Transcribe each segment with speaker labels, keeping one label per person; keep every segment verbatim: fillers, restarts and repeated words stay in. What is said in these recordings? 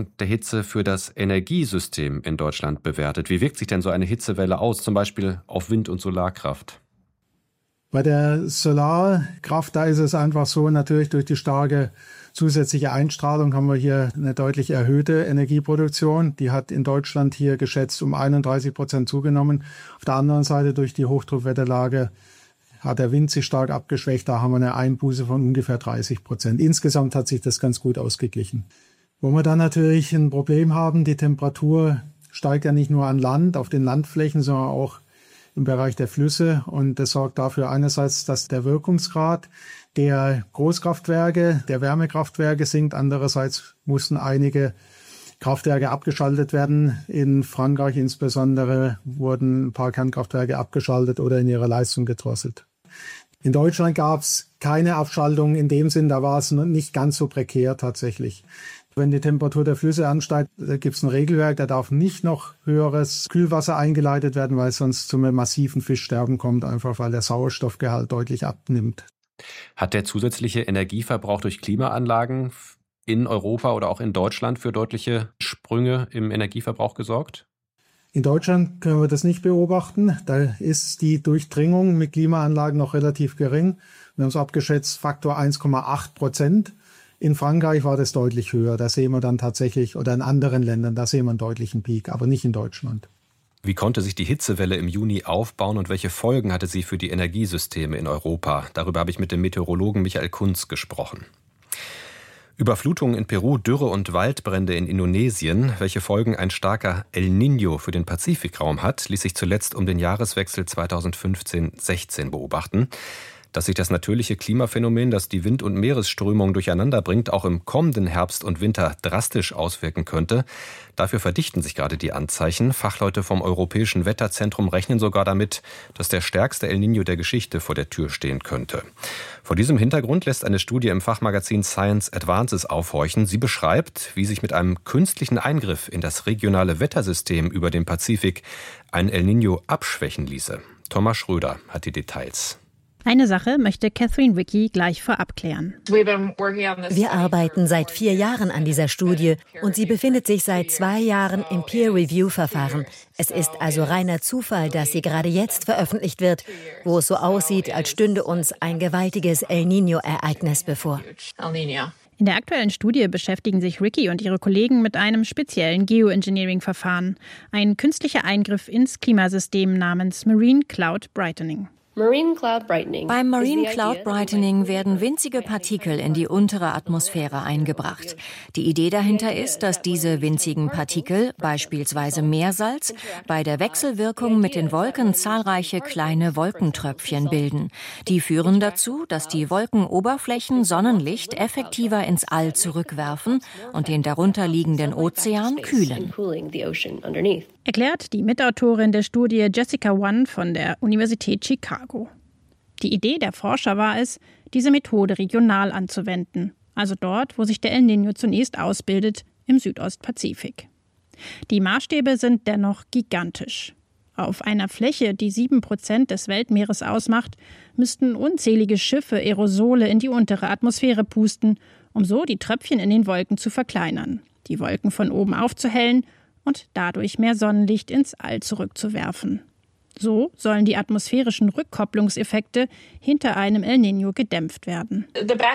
Speaker 1: Auswirkungen der Hitze für das Energiesystem in Deutschland bewertet. Wie wirkt sich denn so eine Hitzewelle aus, zum Beispiel auf Wind- und Solarkraft?
Speaker 2: Bei der Solarkraft, da ist es einfach so, natürlich durch die starke zusätzliche Einstrahlung haben wir hier eine deutlich erhöhte Energieproduktion. Die hat in Deutschland hier geschätzt um einunddreißig Prozent zugenommen. Auf der anderen Seite durch die Hochdruckwetterlage hat der Wind sich stark abgeschwächt. Da haben wir eine Einbuße von ungefähr dreißig Prozent. Insgesamt hat sich das ganz gut ausgeglichen. Wo wir dann natürlich ein Problem haben, die Temperatur steigt ja nicht nur an Land, auf den Landflächen, sondern auch im Bereich der Flüsse. Und das sorgt dafür einerseits, dass der Wirkungsgrad der Großkraftwerke, der Wärmekraftwerke sinkt. Andererseits mussten einige Kraftwerke abgeschaltet werden. In Frankreich insbesondere wurden ein paar Kernkraftwerke abgeschaltet oder in ihrer Leistung gedrosselt. In Deutschland gab es keine Abschaltung in dem Sinn, da war es nicht ganz so prekär tatsächlich. Wenn die Temperatur der Flüsse ansteigt, gibt es ein Regelwerk, da darf nicht noch höheres Kühlwasser eingeleitet werden, weil es sonst zu einem massiven Fischsterben kommt, einfach weil der Sauerstoffgehalt deutlich abnimmt.
Speaker 1: Hat der zusätzliche Energieverbrauch durch Klimaanlagen in Europa oder auch in Deutschland für deutliche Sprünge im Energieverbrauch gesorgt?
Speaker 2: In Deutschland können wir das nicht beobachten. Da ist die Durchdringung mit Klimaanlagen noch relativ gering. Wir haben es abgeschätzt, Faktor eins Komma acht Prozent. In Frankreich war das deutlich höher. Da sehen wir dann tatsächlich, oder in anderen Ländern, da sehen wir einen deutlichen Peak, aber nicht in Deutschland.
Speaker 1: Wie konnte sich die Hitzewelle im Juni aufbauen und welche Folgen hatte sie für die Energiesysteme in Europa? Darüber habe ich mit dem Meteorologen Michael Kunz gesprochen. Überflutungen in Peru, Dürre und Waldbrände in Indonesien, welche Folgen ein starker El Niño für den Pazifikraum hat, ließ sich zuletzt um den Jahreswechsel zweitausendfünfzehn sechzehn beobachten. Dass sich das natürliche Klimaphänomen, das die Wind- und Meeresströmung durcheinander bringt, auch im kommenden Herbst und Winter drastisch auswirken könnte. Dafür verdichten sich gerade die Anzeichen. Fachleute vom Europäischen Wetterzentrum rechnen sogar damit, dass der stärkste El Niño der Geschichte vor der Tür stehen könnte. Vor diesem Hintergrund lässt eine Studie im Fachmagazin Science Advances aufhorchen. Sie beschreibt, wie sich mit einem künstlichen Eingriff in das regionale Wettersystem über dem Pazifik ein El Niño abschwächen ließe. Thomas Schröder hat die Details.
Speaker 3: Eine Sache möchte Catherine Rickey gleich vorab klären.
Speaker 4: Wir arbeiten seit vier Jahren an dieser Studie und sie befindet sich seit zwei Jahren im Peer-Review-Verfahren. Es ist also reiner Zufall, dass sie gerade jetzt veröffentlicht wird, wo es so aussieht, als stünde uns ein gewaltiges El Niño-Ereignis bevor.
Speaker 3: In der aktuellen Studie beschäftigen sich Rickey und ihre Kollegen mit einem speziellen Geoengineering-Verfahren, ein künstlicher Eingriff ins Klimasystem namens Marine Cloud Brightening.
Speaker 5: Beim Marine Cloud Brightening werden winzige Partikel in die untere Atmosphäre eingebracht. Die Idee dahinter ist, dass diese winzigen Partikel, beispielsweise Meersalz, bei der Wechselwirkung mit den Wolken zahlreiche kleine Wolkentröpfchen bilden. Die führen dazu, dass die Wolkenoberflächen Sonnenlicht effektiver ins All zurückwerfen und den darunter liegenden Ozean kühlen.
Speaker 3: Erklärt die Mitautorin der Studie Jessica Wan von der Universität Chicago. Die Idee der Forscher war es, diese Methode regional anzuwenden, also dort, wo sich der El Niño zunächst ausbildet, im Südostpazifik. Die Maßstäbe sind dennoch gigantisch. Auf einer Fläche, die sieben Prozent des Weltmeeres ausmacht, müssten unzählige Schiffe Aerosole in die untere Atmosphäre pusten, um so die Tröpfchen in den Wolken zu verkleinern, die Wolken von oben aufzuhellen und dadurch mehr Sonnenlicht ins All zurückzuwerfen. So sollen die atmosphärischen Rückkopplungseffekte hinter einem El Niño gedämpft werden.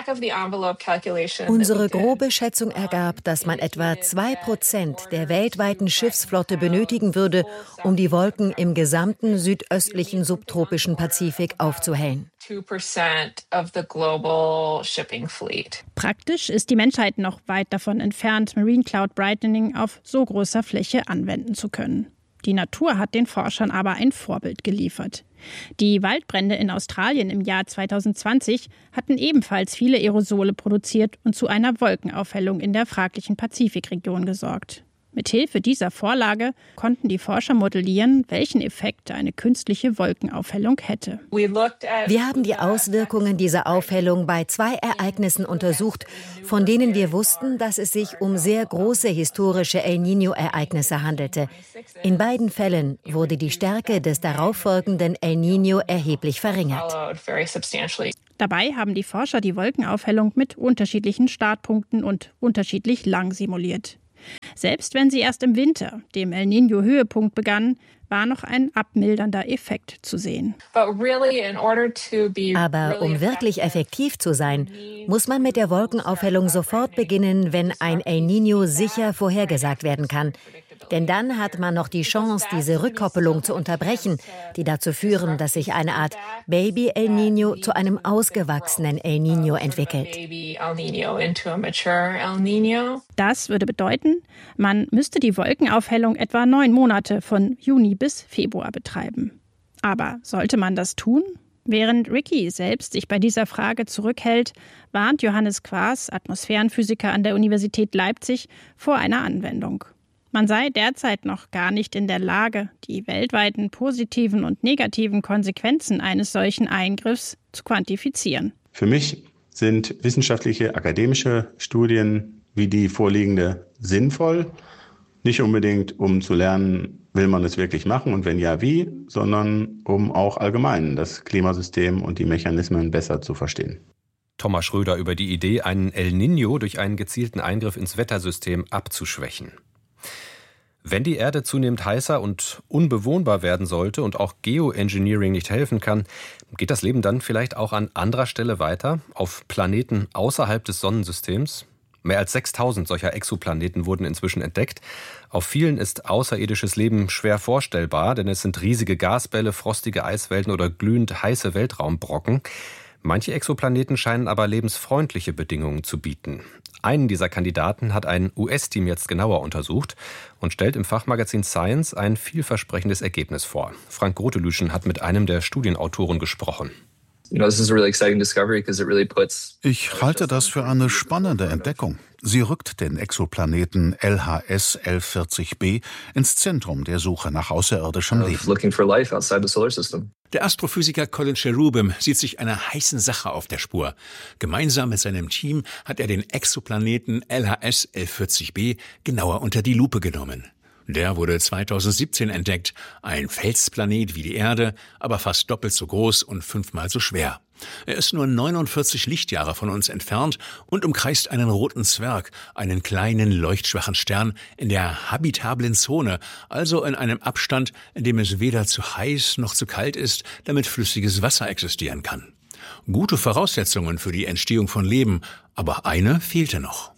Speaker 4: Unsere grobe Schätzung ergab, dass man etwa zwei Prozent der weltweiten Schiffsflotte benötigen würde, um die Wolken im gesamten südöstlichen subtropischen Pazifik aufzuhellen.
Speaker 3: Praktisch ist die Menschheit noch weit davon entfernt, Marine Cloud Brightening auf so großer Fläche anwenden zu können. Die Natur hat den Forschern aber ein Vorbild geliefert. Die Waldbrände in Australien im Jahr zweitausendzwanzig hatten ebenfalls viele Aerosole produziert und zu einer Wolkenaufhellung in der fraglichen Pazifikregion gesorgt. Mithilfe dieser Vorlage konnten die Forscher modellieren, welchen Effekt eine künstliche Wolkenaufhellung hätte.
Speaker 4: Wir haben die Auswirkungen dieser Aufhellung bei zwei Ereignissen untersucht, von denen wir wussten, dass es sich um sehr große historische El Niño-Ereignisse handelte. In beiden Fällen wurde die Stärke des darauffolgenden El Niño erheblich verringert.
Speaker 3: Dabei haben die Forscher die Wolkenaufhellung mit unterschiedlichen Startpunkten und unterschiedlich lang simuliert. Selbst wenn sie erst im Winter, dem El Niño-Höhepunkt, begann, war noch ein abmildernder Effekt zu sehen.
Speaker 4: Aber um wirklich effektiv zu sein, muss man mit der Wolkenaufhellung sofort beginnen, wenn ein El Niño sicher vorhergesagt werden kann. Denn dann hat man noch die Chance, diese Rückkoppelung zu unterbrechen, die dazu führen, dass sich eine Art Baby El Niño zu einem ausgewachsenen El Niño entwickelt.
Speaker 3: Das würde bedeuten, man müsste die Wolkenaufhellung etwa neun Monate von Juni bis Februar betreiben. Aber sollte man das tun? Während Ricky selbst sich bei dieser Frage zurückhält, warnt Johannes Quaas, Atmosphärenphysiker an der Universität Leipzig, vor einer Anwendung. Man sei derzeit noch gar nicht in der Lage, die weltweiten positiven und negativen Konsequenzen eines solchen Eingriffs zu quantifizieren.
Speaker 6: Für mich sind wissenschaftliche, akademische Studien wie die vorliegende sinnvoll. Nicht unbedingt, um zu lernen, will man es wirklich machen und wenn ja, wie, sondern um auch allgemein das Klimasystem und die Mechanismen besser zu verstehen.
Speaker 1: Thomas Schröder über die Idee, einen El Niño durch einen gezielten Eingriff ins Wettersystem abzuschwächen. Wenn die Erde zunehmend heißer und unbewohnbar werden sollte und auch Geoengineering nicht helfen kann, geht das Leben dann vielleicht auch an anderer Stelle weiter, auf Planeten außerhalb des Sonnensystems? Mehr als sechstausend solcher Exoplaneten wurden inzwischen entdeckt. Auf vielen ist außerirdisches Leben schwer vorstellbar, denn es sind riesige Gasbälle, frostige Eiswelten oder glühend heiße Weltraumbrocken. Manche Exoplaneten scheinen aber lebensfreundliche Bedingungen zu bieten. Einen dieser Kandidaten hat ein U S-Team jetzt genauer untersucht und stellt im Fachmagazin Science ein vielversprechendes Ergebnis vor. Frank Grotelüschen hat mit einem der Studienautoren gesprochen.
Speaker 7: Ich halte das für eine spannende Entdeckung. Sie rückt den Exoplaneten L H S elf vierzig b ins Zentrum der Suche nach außerirdischem Leben.
Speaker 8: Der Astrophysiker Colin Cherubim sieht sich einer heißen Sache auf der Spur. Gemeinsam mit seinem Team hat er den Exoplaneten L H S elf vierzig b genauer unter die Lupe genommen. Der wurde zweitausendsiebzehn entdeckt, ein Felsplanet wie die Erde, aber fast doppelt so groß und fünfmal so schwer. Er ist nur neunundvierzig Lichtjahre von uns entfernt und umkreist einen roten Zwerg, einen kleinen leuchtschwachen Stern in der habitablen Zone, also in einem Abstand, in dem es weder zu heiß noch zu kalt ist, damit flüssiges Wasser existieren kann. Gute Voraussetzungen für die Entstehung von Leben, aber eine fehlte noch.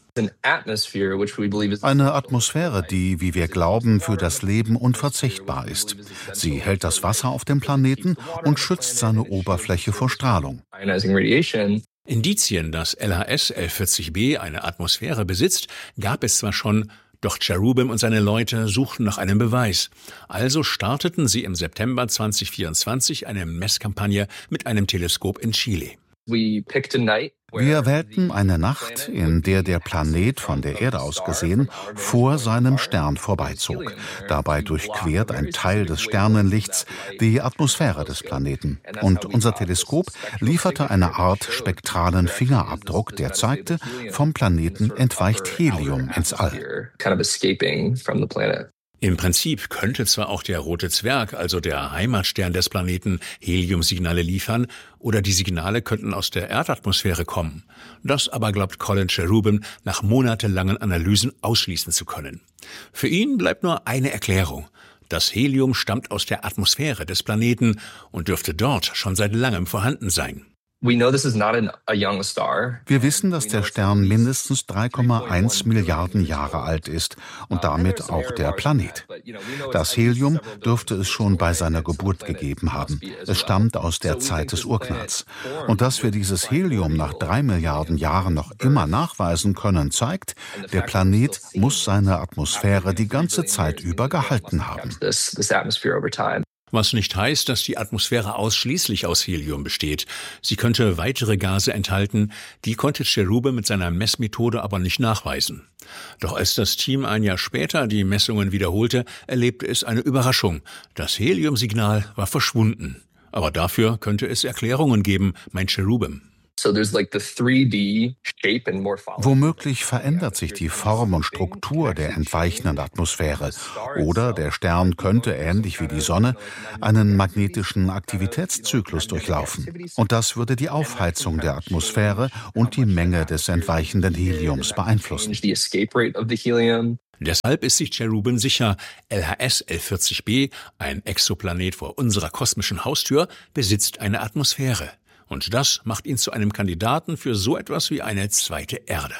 Speaker 7: Eine Atmosphäre, die, wie wir glauben, für das Leben unverzichtbar ist. Sie hält das Wasser auf dem Planeten und schützt seine Oberfläche vor Strahlung.
Speaker 8: Indizien, dass L H S elf vierzig b eine Atmosphäre besitzt, gab es zwar schon, doch Cherubim und seine Leute suchten nach einem Beweis. Also starteten sie im September zweitausendvierundzwanzig eine Messkampagne mit einem Teleskop in Chile.
Speaker 7: Wir wählten eine Nacht, in der der Planet von der Erde aus gesehen vor seinem Stern vorbeizog. Dabei durchquert ein Teil des Sternenlichts die Atmosphäre des Planeten. Und unser Teleskop lieferte eine Art spektralen Fingerabdruck, der zeigte, vom Planeten entweicht Helium ins All.
Speaker 8: Im Prinzip könnte zwar auch der rote Zwerg, also der Heimatstern des Planeten, Heliumsignale liefern, oder die Signale könnten aus der Erdatmosphäre kommen. Das aber glaubt Colin Cherubim nach monatelangen Analysen ausschließen zu können. Für ihn bleibt nur eine Erklärung. Das Helium stammt aus der Atmosphäre des Planeten und dürfte dort schon seit langem vorhanden sein.
Speaker 7: Wir wissen, dass der Stern mindestens drei Komma eins Milliarden Jahre alt ist und damit auch der Planet. Das Helium dürfte es schon bei seiner Geburt gegeben haben. Es stammt aus der Zeit des Urknalls. Und dass wir dieses Helium nach drei Milliarden Jahren noch immer nachweisen können, zeigt, der Planet muss seine Atmosphäre die ganze Zeit über gehalten haben.
Speaker 8: Was nicht heißt, dass die Atmosphäre ausschließlich aus Helium besteht. Sie könnte weitere Gase enthalten, die konnte Cherubim mit seiner Messmethode aber nicht nachweisen. Doch als das Team ein Jahr später die Messungen wiederholte, erlebte es eine Überraschung. Das Heliumsignal war verschwunden. Aber dafür könnte es Erklärungen geben, meint Cherubim.
Speaker 7: Womöglich verändert sich die Form und Struktur der entweichenden Atmosphäre. Oder der Stern könnte, ähnlich wie die Sonne, einen magnetischen Aktivitätszyklus durchlaufen. Und das würde die Aufheizung der Atmosphäre und die Menge des entweichenden Heliums beeinflussen.
Speaker 8: Deshalb ist sich Cherubim sicher, L H S L vierzig b, ein Exoplanet vor unserer kosmischen Haustür, besitzt eine Atmosphäre. Und das macht ihn zu einem Kandidaten für so etwas wie eine zweite Erde.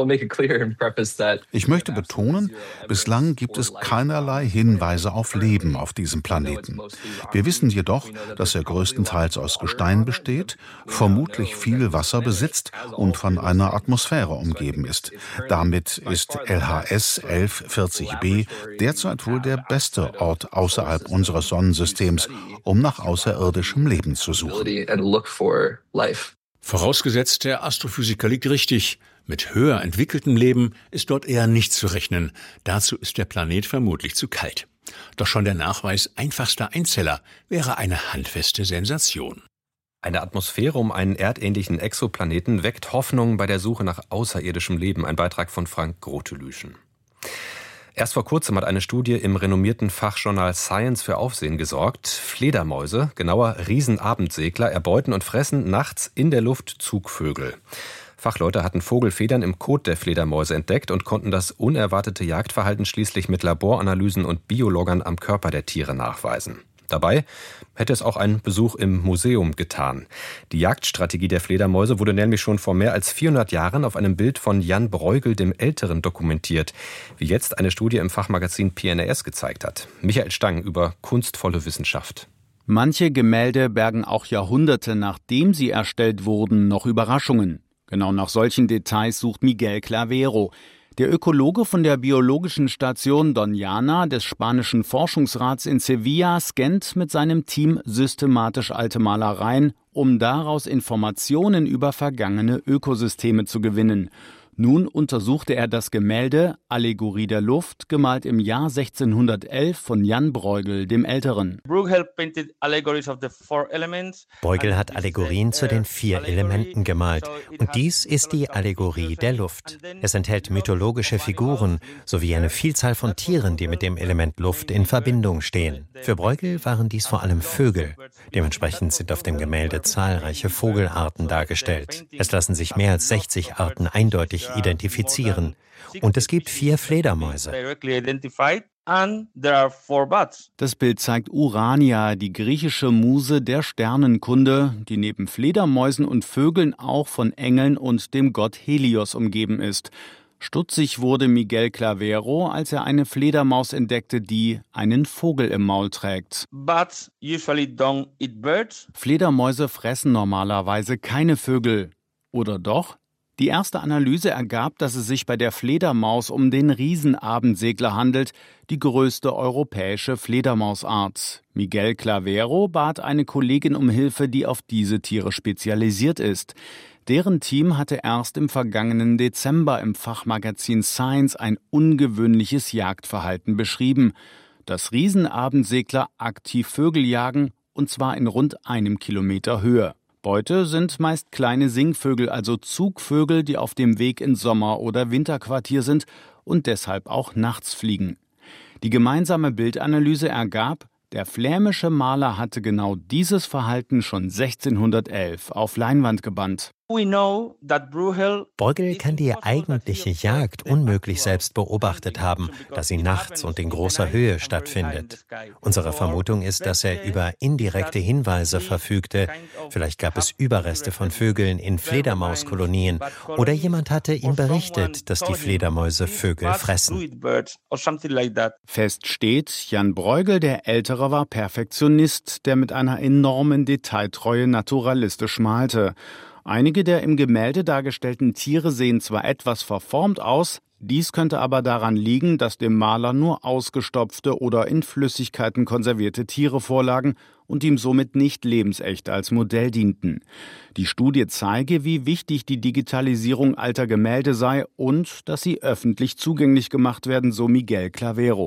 Speaker 7: Ich möchte betonen, bislang gibt es keinerlei Hinweise auf Leben auf diesem Planeten. Wir wissen jedoch, dass er größtenteils aus Gestein besteht, vermutlich viel Wasser besitzt und von einer Atmosphäre umgeben ist. Damit ist L H S L vierzig b derzeit wohl der beste Ort außerhalb unseres Sonnensystems, um nach außerirdischem Leben zu suchen.
Speaker 8: Vorausgesetzt, der Astrophysiker liegt richtig. Mit höher entwickeltem Leben ist dort eher nicht zu rechnen. Dazu ist der Planet vermutlich zu kalt. Doch schon der Nachweis einfachster Einzeller wäre eine handfeste Sensation.
Speaker 1: Eine Atmosphäre um einen erdähnlichen Exoplaneten weckt Hoffnung bei der Suche nach außerirdischem Leben. Ein Beitrag von Frank Grotelüschen. Erst vor kurzem hat eine Studie im renommierten Fachjournal Science für Aufsehen gesorgt. Fledermäuse, genauer Riesenabendsegler, erbeuten und fressen nachts in der Luft Zugvögel. Fachleute hatten Vogelfedern im Kot der Fledermäuse entdeckt und konnten das unerwartete Jagdverhalten schließlich mit Laboranalysen und Biologgern am Körper der Tiere nachweisen. Dabei hätte es auch ein Besuch im Museum getan. Die Jagdstrategie der Fledermäuse wurde nämlich schon vor mehr als vierhundert Jahren auf einem Bild von Jan Bruegel dem Älteren dokumentiert, wie jetzt eine Studie im Fachmagazin P N A S gezeigt hat. Michael Stang über kunstvolle Wissenschaft.
Speaker 9: Manche Gemälde bergen auch Jahrhunderte, nachdem sie erstellt wurden, noch Überraschungen. Genau nach solchen Details sucht Miguel Clavero. Der Ökologe von der biologischen Station Doñana des spanischen Forschungsrats in Sevilla scannt mit seinem Team systematisch alte Malereien, um daraus Informationen über vergangene Ökosysteme zu gewinnen. Nun untersuchte er das Gemälde Allegorie der Luft, gemalt im Jahr sechzehnhundertelf von Jan Bruegel dem Älteren.
Speaker 10: Bruegel hat Allegorien zu den vier Elementen gemalt. Und dies ist die Allegorie der Luft. Es enthält mythologische Figuren sowie eine Vielzahl von Tieren, die mit dem Element Luft in Verbindung stehen. Für Bruegel waren dies vor allem Vögel. Dementsprechend sind auf dem Gemälde zahlreiche Vogelarten dargestellt. Es lassen sich mehr als sechzig Arten eindeutig identifizieren. Und es gibt vier Fledermäuse.
Speaker 9: Das Bild zeigt Urania, die griechische Muse der Sternenkunde, die neben Fledermäusen und Vögeln auch von Engeln und dem Gott Helios umgeben ist. Stutzig wurde Miguel Clavero, als er eine Fledermaus entdeckte, die einen Vogel im Maul trägt. Fledermäuse fressen normalerweise keine Vögel. Oder doch? Die erste Analyse ergab, dass es sich bei der Fledermaus um den Riesenabendsegler handelt, die größte europäische Fledermausart. Miguel Clavero bat eine Kollegin um Hilfe, die auf diese Tiere spezialisiert ist. Deren Team hatte erst im vergangenen Dezember im Fachmagazin Science ein ungewöhnliches Jagdverhalten beschrieben. Dass Riesenabendsegler aktiv Vögel jagen, und zwar in rund einem Kilometer Höhe. Beute sind meist kleine Singvögel, also Zugvögel, die auf dem Weg ins Sommer- oder Winterquartier sind und deshalb auch nachts fliegen. Die gemeinsame Bildanalyse ergab, der flämische Maler hatte genau dieses Verhalten schon sechzehnhundertelf auf Leinwand gebannt.
Speaker 10: Bruegel kann die eigentliche Jagd unmöglich selbst beobachtet haben, da sie nachts und in großer Höhe stattfindet. Unsere Vermutung ist, dass er über indirekte Hinweise verfügte. Vielleicht gab es Überreste von Vögeln in Fledermauskolonien oder jemand hatte ihm berichtet, dass die Fledermäuse Vögel fressen.
Speaker 9: Fest steht, Jan Bruegel der Ältere war Perfektionist, der mit einer enormen Detailtreue naturalistisch malte. Einige der im Gemälde dargestellten Tiere sehen zwar etwas verformt aus, dies könnte aber daran liegen, dass dem Maler nur ausgestopfte oder in Flüssigkeiten konservierte Tiere vorlagen und ihm somit nicht lebensecht als Modell dienten. Die Studie zeige, wie wichtig die Digitalisierung alter Gemälde sei und dass sie öffentlich zugänglich gemacht werden, so Miguel Clavero.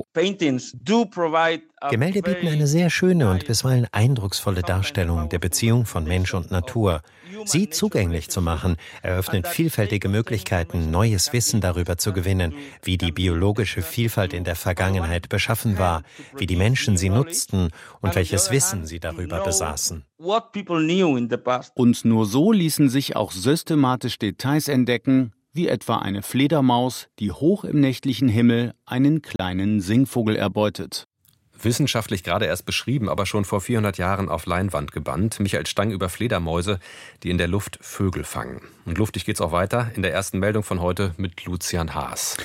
Speaker 10: Gemälde bieten eine sehr schöne und bisweilen eindrucksvolle Darstellung der Beziehung von Mensch und Natur. Sie zugänglich zu machen, eröffnet vielfältige Möglichkeiten, neues Wissen darüber zu gewinnen, wie die biologische Vielfalt in der Vergangenheit beschaffen war, wie die Menschen sie nutzten und welches Wissen sie darüber besaßen.
Speaker 9: Und nur so ließen sich auch systematisch Details entdecken, wie etwa eine Fledermaus, die hoch im nächtlichen Himmel einen kleinen Singvogel erbeutet.
Speaker 1: Wissenschaftlich gerade erst beschrieben, aber schon vor vierhundert Jahren auf Leinwand gebannt. Michael Stang über Fledermäuse, die in der Luft Vögel fangen. Und luftig geht's auch weiter in der ersten Meldung von heute mit Lucian Haas.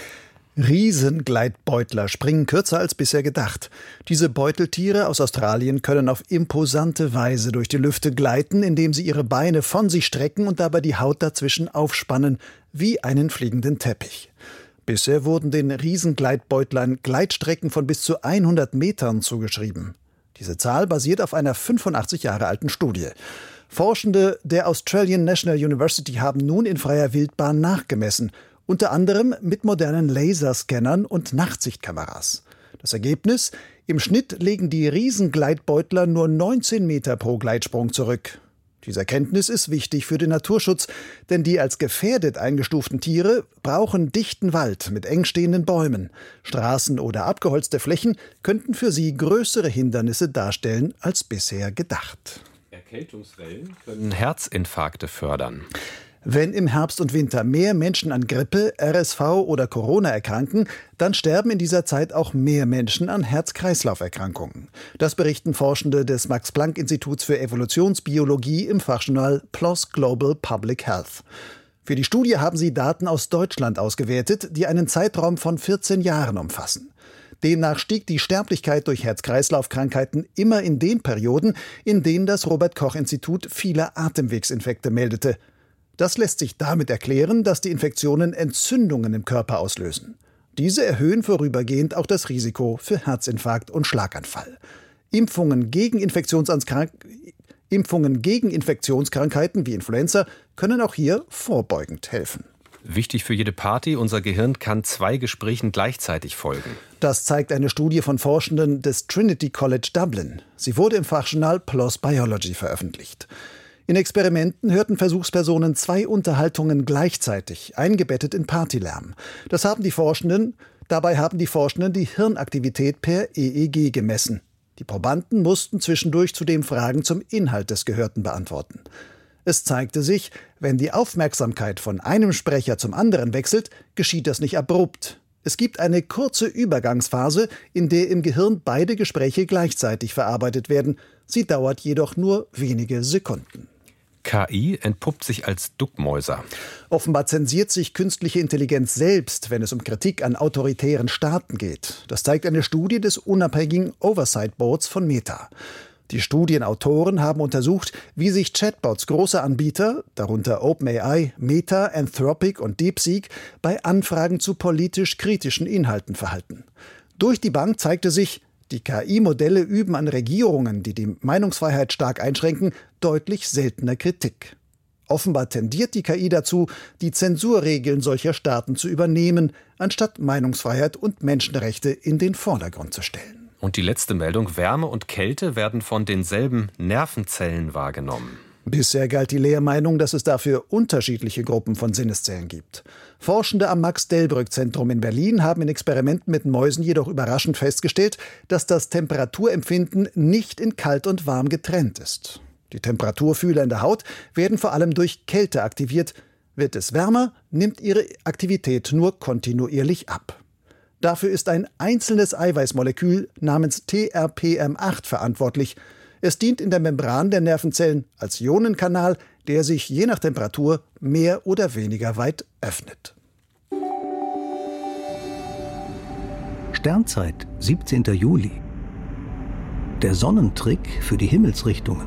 Speaker 11: Riesengleitbeutler springen kürzer als bisher gedacht. Diese Beuteltiere aus Australien können auf imposante Weise durch die Lüfte gleiten, indem sie ihre Beine von sich strecken und dabei die Haut dazwischen aufspannen, wie einen fliegenden Teppich. Bisher wurden den Riesengleitbeutlern Gleitstrecken von bis zu hundert Metern zugeschrieben. Diese Zahl basiert auf einer fünfundachtzig Jahre alten Studie. Forschende der Australian National University haben nun in freier Wildbahn nachgemessen, unter anderem mit modernen Laserscannern und Nachtsichtkameras. Das Ergebnis? Im Schnitt legen die Riesengleitbeutler nur neunzehn Meter pro Gleitsprung zurück. Diese Erkenntnis ist wichtig für den Naturschutz, denn die als gefährdet eingestuften Tiere brauchen dichten Wald mit eng stehenden Bäumen. Straßen oder abgeholzte Flächen könnten für sie größere Hindernisse darstellen als bisher gedacht.
Speaker 1: Erkältungswellen können Herzinfarkte fördern.
Speaker 11: Wenn im Herbst und Winter mehr Menschen an Grippe, R S V oder Corona erkranken, dann sterben in dieser Zeit auch mehr Menschen an Herz-Kreislauf-Erkrankungen. Das berichten Forschende des Max-Planck-Instituts für Evolutionsbiologie im Fachjournal P L O S Global Public Health. Für die Studie haben sie Daten aus Deutschland ausgewertet, die einen Zeitraum von vierzehn Jahren umfassen. Demnach stieg die Sterblichkeit durch Herz-Kreislauf-Krankheiten immer in den Perioden, in denen das Robert-Koch-Institut viele Atemwegsinfekte meldete. Das lässt sich damit erklären, dass die Infektionen Entzündungen im Körper auslösen. Diese erhöhen vorübergehend auch das Risiko für Herzinfarkt und Schlaganfall. Impfungen gegen, Infektionskrank- Impfungen gegen Infektionskrankheiten wie Influenza können auch hier vorbeugend helfen.
Speaker 1: Wichtig für jede Party, unser Gehirn kann zwei Gesprächen gleichzeitig folgen.
Speaker 11: Das zeigt eine Studie von Forschenden des Trinity College Dublin. Sie wurde im Fachjournal P L O S Biology veröffentlicht. In Experimenten hörten Versuchspersonen zwei Unterhaltungen gleichzeitig, eingebettet in Partylärm. Das haben die Forschenden, dabei haben die Forschenden die Hirnaktivität per E E G gemessen. Die Probanden mussten zwischendurch zudem Fragen zum Inhalt des Gehörten beantworten. Es zeigte sich, wenn die Aufmerksamkeit von einem Sprecher zum anderen wechselt, geschieht das nicht abrupt. Es gibt eine kurze Übergangsphase, in der im Gehirn beide Gespräche gleichzeitig verarbeitet werden. Sie dauert jedoch nur wenige Sekunden.
Speaker 1: K I entpuppt sich als Duckmäuser.
Speaker 11: Offenbar zensiert sich künstliche Intelligenz selbst, wenn es um Kritik an autoritären Staaten geht. Das zeigt eine Studie des unabhängigen Oversight Boards von Meta. Die Studienautoren haben untersucht, wie sich Chatbots großer Anbieter, darunter OpenAI, Meta, Anthropic und DeepSeek, bei Anfragen zu politisch kritischen Inhalten verhalten. Durch die Bank zeigte sich, die K I-Modelle üben an Regierungen, die die Meinungsfreiheit stark einschränken, deutlich seltener Kritik. Offenbar tendiert die K I dazu, die Zensurregeln solcher Staaten zu übernehmen, anstatt Meinungsfreiheit und Menschenrechte in den Vordergrund zu stellen.
Speaker 1: Und die letzte Meldung: Wärme und Kälte werden von denselben Nervenzellen wahrgenommen.
Speaker 11: Bisher galt die Lehrmeinung, dass es dafür unterschiedliche Gruppen von Sinneszellen gibt. Forschende am Max-Delbrück-Zentrum in Berlin haben in Experimenten mit Mäusen jedoch überraschend festgestellt, dass das Temperaturempfinden nicht in kalt und warm getrennt ist. Die Temperaturfühler in der Haut werden vor allem durch Kälte aktiviert. Wird es wärmer, nimmt ihre Aktivität nur kontinuierlich ab. Dafür ist ein einzelnes Eiweißmolekül namens T R P M acht verantwortlich. Es dient in der Membran der Nervenzellen als Ionenkanal, der sich je nach Temperatur mehr oder weniger weit öffnet.
Speaker 12: Sternzeit, siebzehnter Juli. Der Sonnentrick für die Himmelsrichtungen.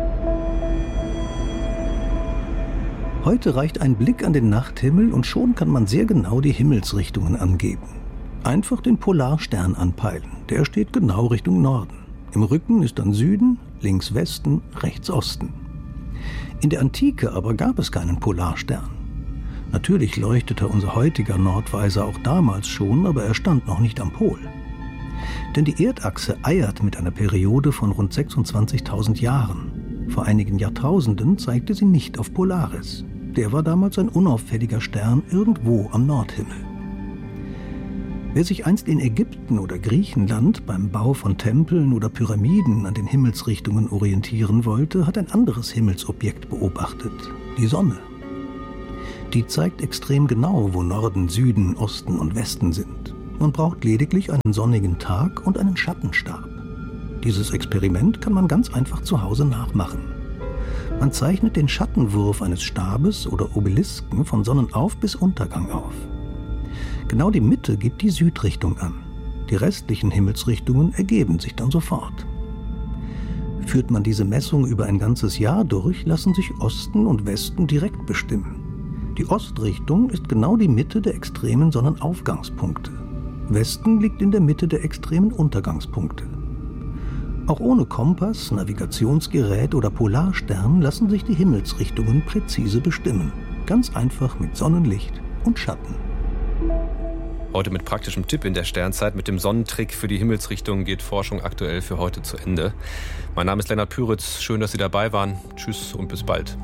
Speaker 12: Heute reicht ein Blick an den Nachthimmel und schon kann man sehr genau die Himmelsrichtungen angeben. Einfach den Polarstern anpeilen, der steht genau Richtung Norden. Im Rücken ist dann Süden, links Westen, rechts Osten. In der Antike aber gab es keinen Polarstern. Natürlich leuchtete unser heutiger Nordweiser auch damals schon, aber er stand noch nicht am Pol. Denn die Erdachse eiert mit einer Periode von rund sechsundzwanzigtausend Jahren. Vor einigen Jahrtausenden zeigte sie nicht auf Polaris. Der war damals ein unauffälliger Stern irgendwo am Nordhimmel. Wer sich einst in Ägypten oder Griechenland beim Bau von Tempeln oder Pyramiden an den Himmelsrichtungen orientieren wollte, hat ein anderes Himmelsobjekt beobachtet, die Sonne. Die zeigt extrem genau, wo Norden, Süden, Osten und Westen sind. Man braucht lediglich einen sonnigen Tag und einen Schattenstab. Dieses Experiment kann man ganz einfach zu Hause nachmachen. Man zeichnet den Schattenwurf eines Stabes oder Obelisken von Sonnenauf- bis Untergang auf. Genau die Mitte gibt die Südrichtung an. Die restlichen Himmelsrichtungen ergeben sich dann sofort. Führt man diese Messung über ein ganzes Jahr durch, lassen sich Osten und Westen direkt bestimmen. Die Ostrichtung ist genau die Mitte der extremen Sonnenaufgangspunkte. Westen liegt in der Mitte der extremen Untergangspunkte. Auch ohne Kompass, Navigationsgerät oder Polarstern lassen sich die Himmelsrichtungen präzise bestimmen. Ganz einfach mit Sonnenlicht und Schatten.
Speaker 1: Heute mit praktischem Tipp in der Sternzeit. Mit dem Sonnentrick für die Himmelsrichtung geht Forschung aktuell für heute zu Ende. Mein Name ist Lennart Püritz. Schön, dass Sie dabei waren. Tschüss und bis bald.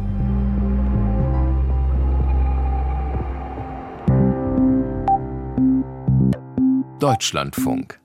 Speaker 13: Deutschlandfunk.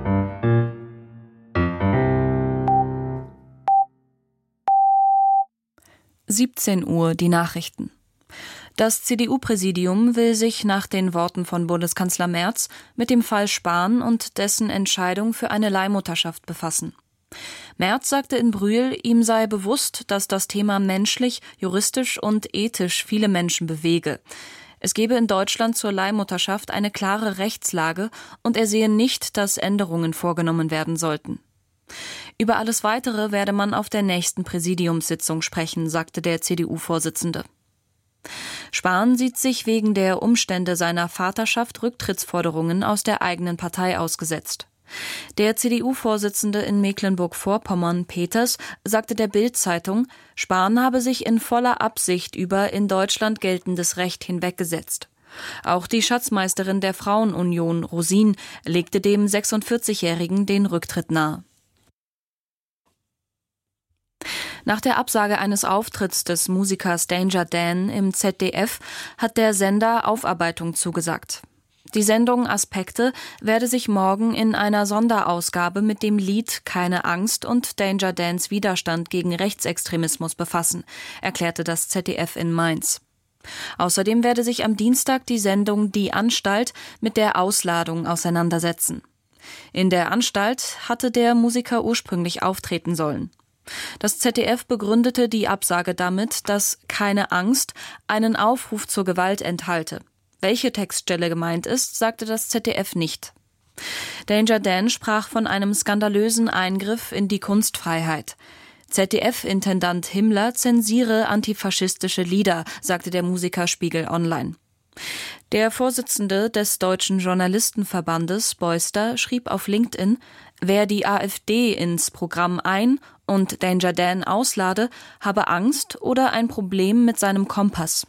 Speaker 14: siebzehn Uhr, die Nachrichten. Das C D U-Präsidium will sich nach den Worten von Bundeskanzler Merz mit dem Fall Spahn und dessen Entscheidung für eine Leihmutterschaft befassen. Merz sagte in Brühl, ihm sei bewusst, dass das Thema menschlich, juristisch und ethisch viele Menschen bewege. Es gebe in Deutschland zur Leihmutterschaft eine klare Rechtslage und er sehe nicht, dass Änderungen vorgenommen werden sollten. Über alles Weitere werde man auf der nächsten Präsidiumssitzung sprechen, sagte der C D U-Vorsitzende. Spahn sieht sich wegen der Umstände seiner Vaterschaft Rücktrittsforderungen aus der eigenen Partei ausgesetzt. Der C D U-Vorsitzende in Mecklenburg-Vorpommern, Peters, sagte der Bild-Zeitung, Spahn habe sich in voller Absicht über in Deutschland geltendes Recht hinweggesetzt. Auch die Schatzmeisterin der Frauenunion, Rosin, legte dem sechsundvierzigjährigen den Rücktritt nahe. Nach der Absage eines Auftritts des Musikers Danger Dan im Z D F hat der Sender Aufarbeitung zugesagt. Die Sendung Aspekte werde sich morgen in einer Sonderausgabe mit dem Lied Keine Angst und Danger Dans Widerstand gegen Rechtsextremismus befassen, erklärte das Z D F in Mainz. Außerdem werde sich am Dienstag die Sendung Die Anstalt mit der Ausladung auseinandersetzen. In der Anstalt hatte der Musiker ursprünglich auftreten sollen. Das Z D F begründete die Absage damit, dass Keine Angst einen Aufruf zur Gewalt enthalte. Welche Textstelle gemeint ist, sagte das Z D F nicht. Danger Dan sprach von einem skandalösen Eingriff in die Kunstfreiheit. Z D F-Intendant Himmler zensiere antifaschistische Lieder, sagte der Musiker Spiegel Online. Der Vorsitzende des Deutschen Journalistenverbandes, Beuster, schrieb auf LinkedIn, wer die AfD ins Programm ein- und Danger Dan auslade, habe Angst oder ein Problem mit seinem Kompass.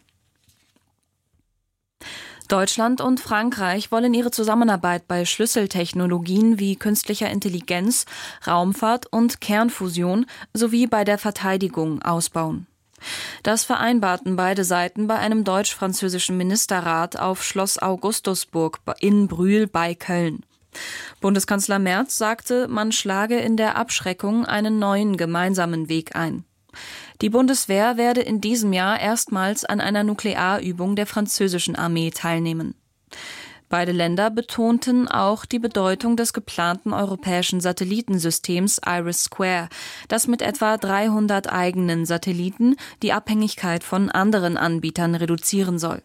Speaker 14: Deutschland und Frankreich wollen ihre Zusammenarbeit bei Schlüsseltechnologien wie künstlicher Intelligenz, Raumfahrt und Kernfusion sowie bei der Verteidigung ausbauen. Das vereinbarten beide Seiten bei einem deutsch-französischen Ministerrat auf Schloss Augustusburg in Brühl bei Köln. Bundeskanzler Merz sagte, man schlage in der Abschreckung einen neuen gemeinsamen Weg ein. Die Bundeswehr werde in diesem Jahr erstmals an einer Nuklearübung der französischen Armee teilnehmen. Beide Länder betonten auch die Bedeutung des geplanten europäischen Satellitensystems IRIS-Square, das mit etwa dreihundert eigenen Satelliten die Abhängigkeit von anderen Anbietern reduzieren soll.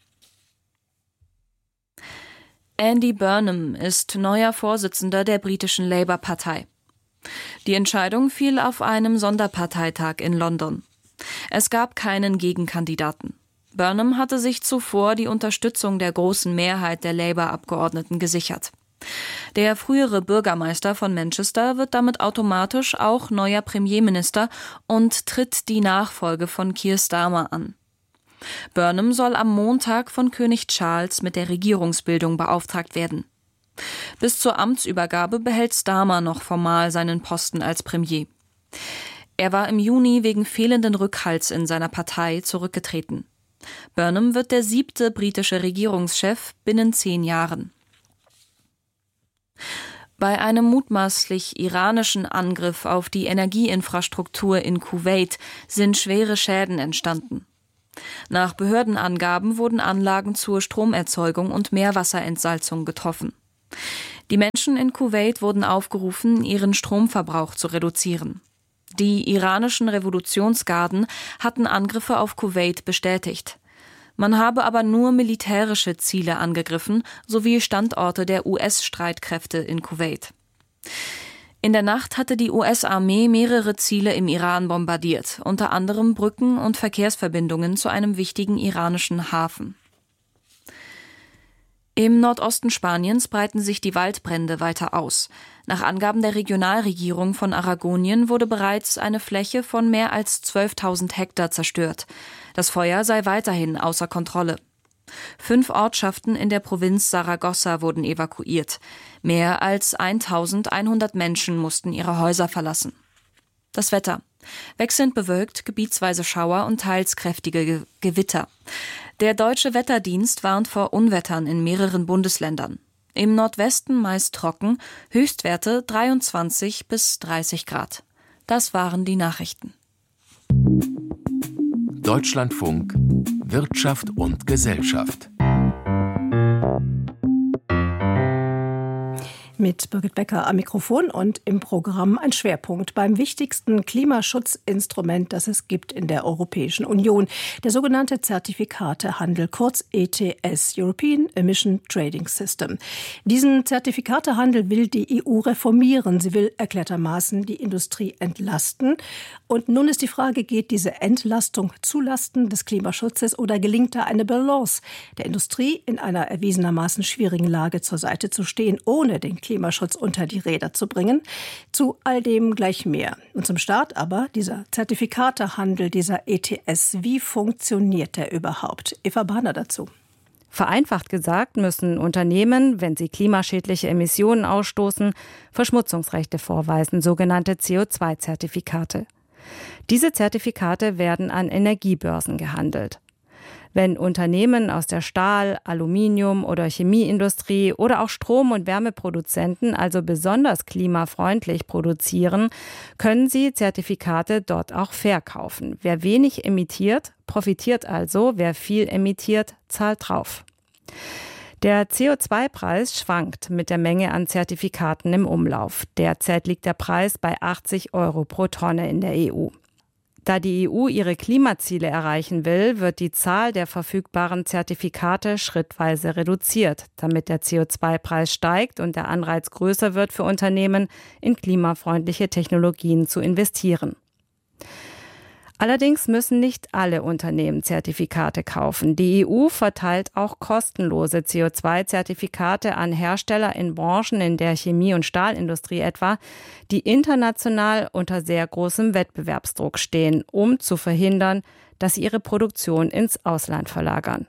Speaker 14: Andy Burnham ist neuer Vorsitzender der britischen Labour-Partei. Die Entscheidung fiel auf einem Sonderparteitag in London. Es gab keinen Gegenkandidaten. Burnham hatte sich zuvor die Unterstützung der großen Mehrheit der Labour-Abgeordneten gesichert. Der frühere Bürgermeister von Manchester wird damit automatisch auch neuer Premierminister und tritt die Nachfolge von Keir Starmer an. Burnham soll am Montag von König Charles mit der Regierungsbildung beauftragt werden. Bis zur Amtsübergabe behält Starmer noch formal seinen Posten als Premier. Er war im Juni wegen fehlenden Rückhalts in seiner Partei zurückgetreten. Burnham wird der siebte britische Regierungschef binnen zehn Jahren. Bei einem mutmaßlich iranischen Angriff auf die Energieinfrastruktur in Kuwait sind schwere Schäden entstanden. Nach Behördenangaben wurden Anlagen zur Stromerzeugung und Meerwasserentsalzung getroffen. Die Menschen in Kuwait wurden aufgerufen, ihren Stromverbrauch zu reduzieren. Die iranischen Revolutionsgarden hatten Angriffe auf Kuwait bestätigt. Man habe aber nur militärische Ziele angegriffen, sowie Standorte der U S-Streitkräfte in Kuwait. In der Nacht hatte die U S-Armee mehrere Ziele im Iran bombardiert, unter anderem Brücken und Verkehrsverbindungen zu einem wichtigen iranischen Hafen. Im Nordosten Spaniens breiten sich die Waldbrände weiter aus. Nach Angaben der Regionalregierung von Aragonien wurde bereits eine Fläche von mehr als zwölftausend Hektar zerstört. Das Feuer sei weiterhin außer Kontrolle. Fünf Ortschaften in der Provinz Saragossa wurden evakuiert. Mehr als eintausendeinhundert Menschen mussten ihre Häuser verlassen. Das Wetter. Wechselnd bewölkt, gebietsweise Schauer und teils kräftige Ge- Gewitter. Der Deutsche Wetterdienst warnt vor Unwettern in mehreren Bundesländern. Im Nordwesten meist trocken, Höchstwerte dreiundzwanzig bis dreißig Grad. Das waren die Nachrichten.
Speaker 13: Deutschlandfunk Wirtschaft und Gesellschaft.
Speaker 15: Mit Birgit Becker am Mikrofon und im Programm ein Schwerpunkt beim wichtigsten Klimaschutzinstrument, das es gibt in der Europäischen Union, der sogenannte Zertifikatehandel, kurz E T S, European Emission Trading System. Diesen Zertifikatehandel will die E U reformieren. Sie will erklärtermaßen die Industrie entlasten. Und nun ist die Frage, geht diese Entlastung zulasten des Klimaschutzes oder gelingt da eine Balance der Industrie in einer erwiesenermaßen schwierigen Lage zur Seite zu stehen, ohne den Klimaschutz unter die Räder zu bringen? Zu all dem gleich mehr. Und zum Start aber dieser Zertifikatehandel, dieser E T S. Wie funktioniert der überhaupt? Eva Bahner dazu.
Speaker 16: Vereinfacht gesagt müssen Unternehmen, wenn sie klimaschädliche Emissionen ausstoßen, Verschmutzungsrechte vorweisen, sogenannte C O zwei Zertifikate. Diese Zertifikate werden an Energiebörsen gehandelt. Wenn Unternehmen aus der Stahl-, Aluminium- oder Chemieindustrie oder auch Strom- und Wärmeproduzenten also besonders klimafreundlich produzieren, können sie Zertifikate dort auch verkaufen. Wer wenig emittiert, profitiert also. Wer viel emittiert, zahlt drauf. Der C O zwei Preis schwankt mit der Menge an Zertifikaten im Umlauf. Derzeit liegt der Preis bei achtzig Euro pro Tonne in der E U. Da die E U ihre Klimaziele erreichen will, wird die Zahl der verfügbaren Zertifikate schrittweise reduziert, damit der C O zwei Preis steigt und der Anreiz größer wird für Unternehmen, in klimafreundliche Technologien zu investieren. Allerdings müssen nicht alle Unternehmen Zertifikate kaufen. Die E U verteilt auch kostenlose C O zwei Zertifikate an Hersteller in Branchen in der Chemie- und Stahlindustrie etwa, die international unter sehr großem Wettbewerbsdruck stehen, um zu verhindern, dass sie ihre Produktion ins Ausland verlagern.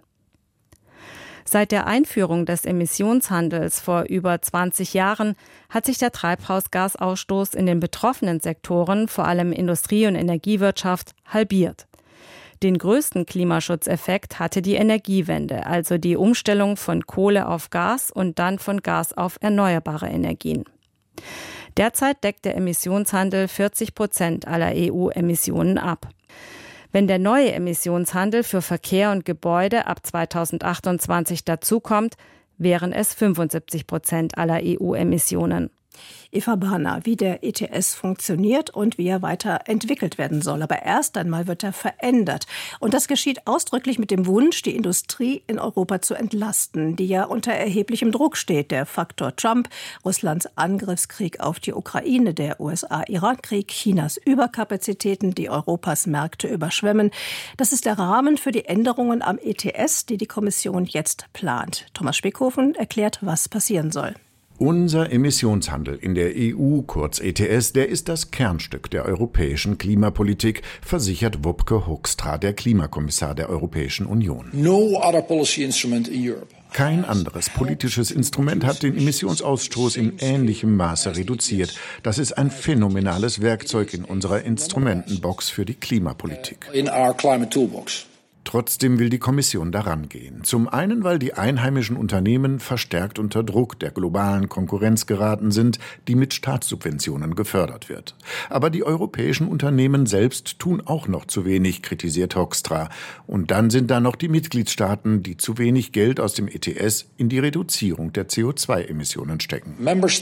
Speaker 16: Seit der Einführung des Emissionshandels vor über zwanzig Jahren hat sich der Treibhausgasausstoß in den betroffenen Sektoren, vor allem Industrie- und Energiewirtschaft, halbiert. Den größten Klimaschutzeffekt hatte die Energiewende, also die Umstellung von Kohle auf Gas und dann von Gas auf erneuerbare Energien. Derzeit deckt der Emissionshandel vierzig Prozent aller E U-Emissionen ab. Wenn der neue Emissionshandel für Verkehr und Gebäude ab zweitausendachtundzwanzig dazukommt, wären es fünfundsiebzig Prozent aller E U-Emissionen.
Speaker 15: Eva Bahner, wie der E T S funktioniert und wie er weiterentwickelt werden soll. Aber erst einmal wird er verändert. Und das geschieht ausdrücklich mit dem Wunsch, die Industrie in Europa zu entlasten, die ja unter erheblichem Druck steht. Der Faktor Trump, Russlands Angriffskrieg auf die Ukraine, der U S A-Iran-Krieg, Chinas Überkapazitäten, die Europas Märkte überschwemmen. Das ist der Rahmen für die Änderungen am E T S, die die Kommission jetzt plant. Thomas Spickhofen erklärt, was passieren soll.
Speaker 17: Unser Emissionshandel in der E U, kurz E T S, der ist das Kernstück der europäischen Klimapolitik, versichert Wopke Hoekstra, der Klimakommissar der Europäischen Union.
Speaker 18: No other policy instrument in Europe.
Speaker 17: Kein anderes politisches Instrument hat den Emissionsausstoß in ähnlichem Maße reduziert. Das ist ein phänomenales Werkzeug in unserer Instrumentenbox für die Klimapolitik.
Speaker 18: In our climate toolbox.
Speaker 17: Trotzdem will die Kommission daran gehen. Zum einen, weil die einheimischen Unternehmen verstärkt unter Druck der globalen Konkurrenz geraten sind, die mit Staatssubventionen gefördert wird. Aber die europäischen Unternehmen selbst tun auch noch zu wenig, kritisiert Hoekstra. Und dann sind da noch die Mitgliedstaaten, die zu wenig Geld aus dem E T S in die Reduzierung der C O zwei Emissionen stecken.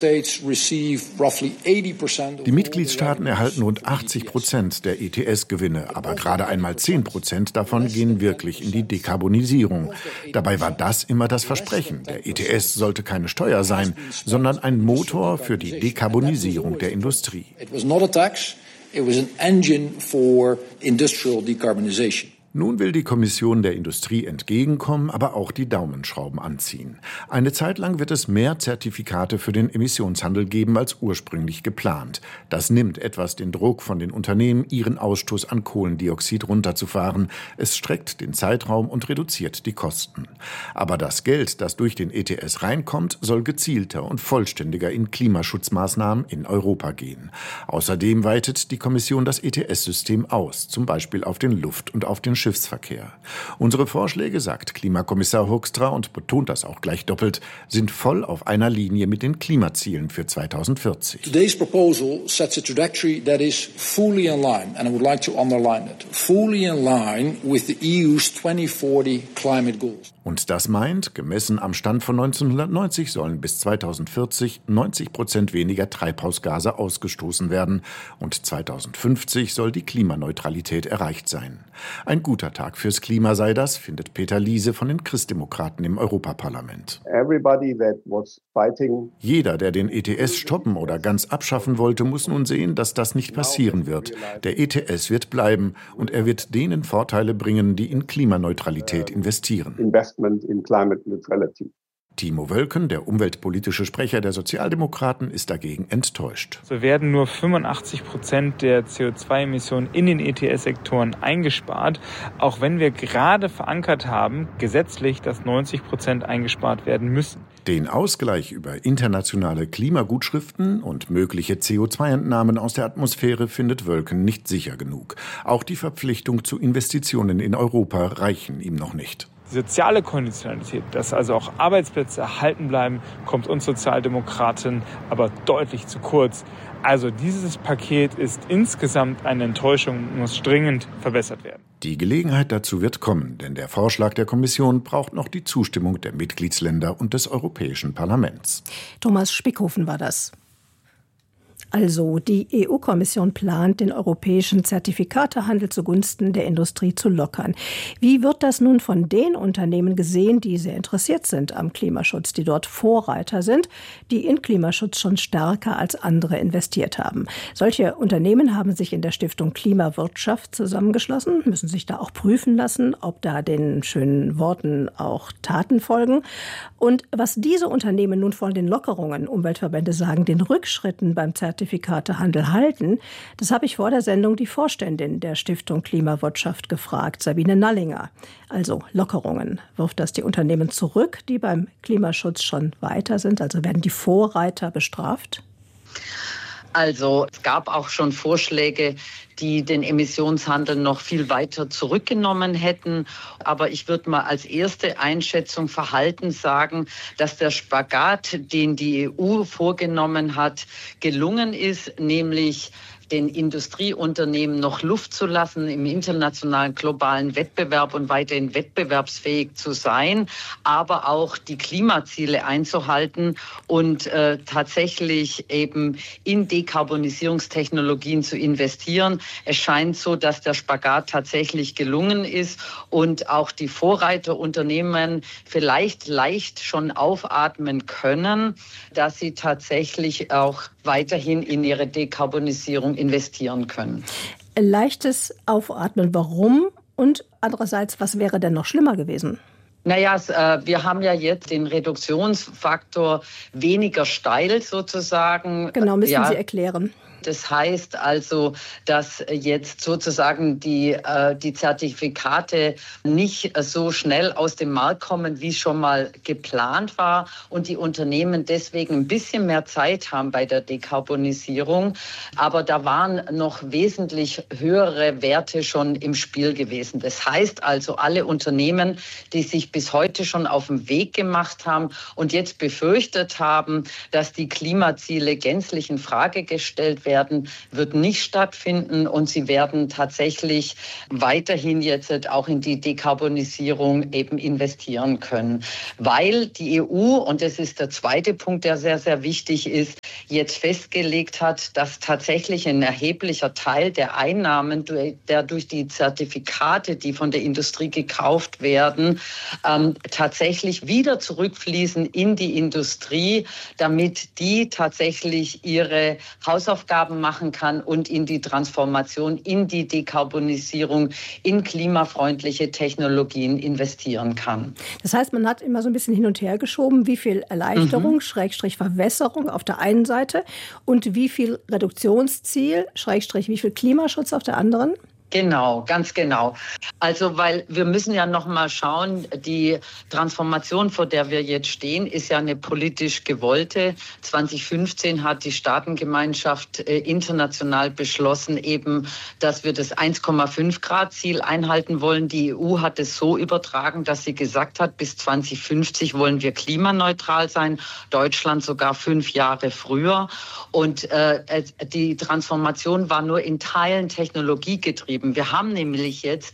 Speaker 17: Die Mitgliedstaaten erhalten rund achtzig Prozent der E T S-Gewinne, aber gerade einmal zehn Prozent davon gehen wirklich in die Dekarbonisierung. Dabei war das immer das Versprechen. Der E T S sollte keine Steuer sein, sondern ein Motor für die Dekarbonisierung der Industrie.
Speaker 18: It was not a tax, it was an engine for industrial decarbonization.
Speaker 17: Nun will die Kommission der Industrie entgegenkommen, aber auch die Daumenschrauben anziehen. Eine Zeit lang wird es mehr Zertifikate für den Emissionshandel geben als ursprünglich geplant. Das nimmt etwas den Druck von den Unternehmen, ihren Ausstoß an Kohlendioxid runterzufahren. Es streckt den Zeitraum und reduziert die Kosten. Aber das Geld, das durch den E T S reinkommt, soll gezielter und vollständiger in Klimaschutzmaßnahmen in Europa gehen. Außerdem weitet die Kommission das E T S-System aus, zum Beispiel auf den Luft- und auf den Schiffsverkehr. Unsere Vorschläge, sagt Klimakommissar Hoekstra und betont das auch gleich doppelt, sind voll auf einer Linie mit den Klimazielen für zweitausendvierzig.
Speaker 18: Today's proposal sets a trajectory that is fully in line, and I would like to underline it, fully in line with the E U's twenty forty climate goals.
Speaker 17: Und das meint, gemessen am Stand von neunzehnhundertneunzig sollen bis zweitausendvierzig neunzig Prozent weniger Treibhausgase ausgestoßen werden und zweitausendfünfzig soll die Klimaneutralität erreicht sein. Ein guter Tag fürs Klima sei das, findet Peter Liese von den Christdemokraten im Europaparlament. Jeder, der den E T S stoppen oder ganz abschaffen wollte, muss nun sehen, dass das nicht passieren wird. Der E T S wird bleiben und er wird denen Vorteile bringen, die in Klimaneutralität investieren.
Speaker 19: In climate neutrality.
Speaker 17: Timo Wölken, der umweltpolitische Sprecher der Sozialdemokraten, ist dagegen enttäuscht.
Speaker 20: So werden nur fünfundachtzig Prozent der C O zwei Emissionen in den E T S-Sektoren eingespart, auch wenn wir gerade verankert haben, gesetzlich, dass neunzig Prozent eingespart werden müssen.
Speaker 17: Den Ausgleich über internationale Klimagutschriften und mögliche C O zwei Entnahmen aus der Atmosphäre findet Wölken nicht sicher genug. Auch die Verpflichtung zu Investitionen in Europa reichen ihm noch nicht.
Speaker 20: Die soziale Konditionalität, dass also auch Arbeitsplätze erhalten bleiben, kommt uns Sozialdemokraten aber deutlich zu kurz. Also dieses Paket ist insgesamt eine Enttäuschung und muss dringend verbessert werden.
Speaker 17: Die Gelegenheit dazu wird kommen, denn der Vorschlag der Kommission braucht noch die Zustimmung der Mitgliedsländer und des Europäischen Parlaments.
Speaker 15: Thomas Spickhofen war das. Also, die E U-Kommission plant, den europäischen Zertifikatehandel zugunsten der Industrie zu lockern. Wie wird das nun von den Unternehmen gesehen, die sehr interessiert sind am Klimaschutz, die dort Vorreiter sind, die in Klimaschutz schon stärker als andere investiert haben? Solche Unternehmen haben sich in der Stiftung Klimawirtschaft zusammengeschlossen, müssen sich da auch prüfen lassen, ob da den schönen Worten auch Taten folgen. Und was diese Unternehmen nun von den Lockerungen, Umweltverbände sagen, den Rückschritten beim Zertifikatehandel Zertifikatehandel halten, das habe ich vor der Sendung die Vorständin der Stiftung Klimawirtschaft gefragt, Sabine Nallinger. Also Lockerungen. Wirft das die Unternehmen zurück, die beim Klimaschutz schon weiter sind? Also werden die Vorreiter bestraft?
Speaker 21: Also es gab auch schon Vorschläge, die den Emissionshandel noch viel weiter zurückgenommen hätten. Aber ich würde mal als erste Einschätzung Verhalten sagen, dass der Spagat, den die E U vorgenommen hat, gelungen ist, nämlich den Industrieunternehmen noch Luft zu lassen, im internationalen globalen Wettbewerb und weiterhin wettbewerbsfähig zu sein, aber auch die Klimaziele einzuhalten und äh, tatsächlich eben in Dekarbonisierungstechnologien zu investieren. Es scheint so, dass der Spagat tatsächlich gelungen ist und auch die Vorreiterunternehmen vielleicht leicht schon aufatmen können, dass sie tatsächlich auch weiterhin in ihre Dekarbonisierung investieren können.
Speaker 15: Leichtes Aufatmen, warum? Und andererseits, was wäre denn noch schlimmer gewesen?
Speaker 21: Naja, wir haben ja jetzt den Reduktionsfaktor weniger steil sozusagen.
Speaker 15: Genau, müssen
Speaker 21: ja.
Speaker 15: Sie erklären.
Speaker 21: Das heißt also, dass jetzt sozusagen die, äh, die Zertifikate nicht so schnell aus dem Markt kommen, wie schon mal geplant war und die Unternehmen deswegen ein bisschen mehr Zeit haben bei der Dekarbonisierung. Aber da waren noch wesentlich höhere Werte schon im Spiel gewesen. Das heißt also, alle Unternehmen, die sich bis heute schon auf den Weg gemacht haben und jetzt befürchtet haben, dass die Klimaziele gänzlich in Frage gestellt werden, werden, wird nicht stattfinden und sie werden tatsächlich weiterhin jetzt auch in die Dekarbonisierung eben investieren können. Weil die E U, und das ist der zweite Punkt, der sehr, sehr wichtig ist, jetzt festgelegt hat, dass tatsächlich ein erheblicher Teil der Einnahmen, der durch die Zertifikate, die von der Industrie gekauft werden, ähm, tatsächlich wieder zurückfließen in die Industrie, damit die tatsächlich ihre Hausaufgaben machen kann und in die Transformation, in die Dekarbonisierung, in klimafreundliche Technologien investieren kann.
Speaker 15: Das heißt, man hat immer so ein bisschen hin und her geschoben, wie viel Erleichterung, mhm. Schrägstrich Verwässerung auf der einen Seite und wie viel Reduktionsziel, Schrägstrich wie viel Klimaschutz auf der anderen?
Speaker 21: Genau, ganz genau. Also, weil wir müssen ja noch mal schauen, die Transformation, vor der wir jetzt stehen, ist ja eine politisch gewollte. zwanzig fünfzehn hat die Staatengemeinschaft äh, international beschlossen, eben, dass wir das eins Komma fünf Grad Ziel einhalten wollen. Die E U hat es so übertragen, dass sie gesagt hat, bis zwanzig fünfzig wollen wir klimaneutral sein. Deutschland sogar fünf Jahre früher. Und äh, die Transformation war nur in Teilen technologiegetrieben. Wir haben nämlich jetzt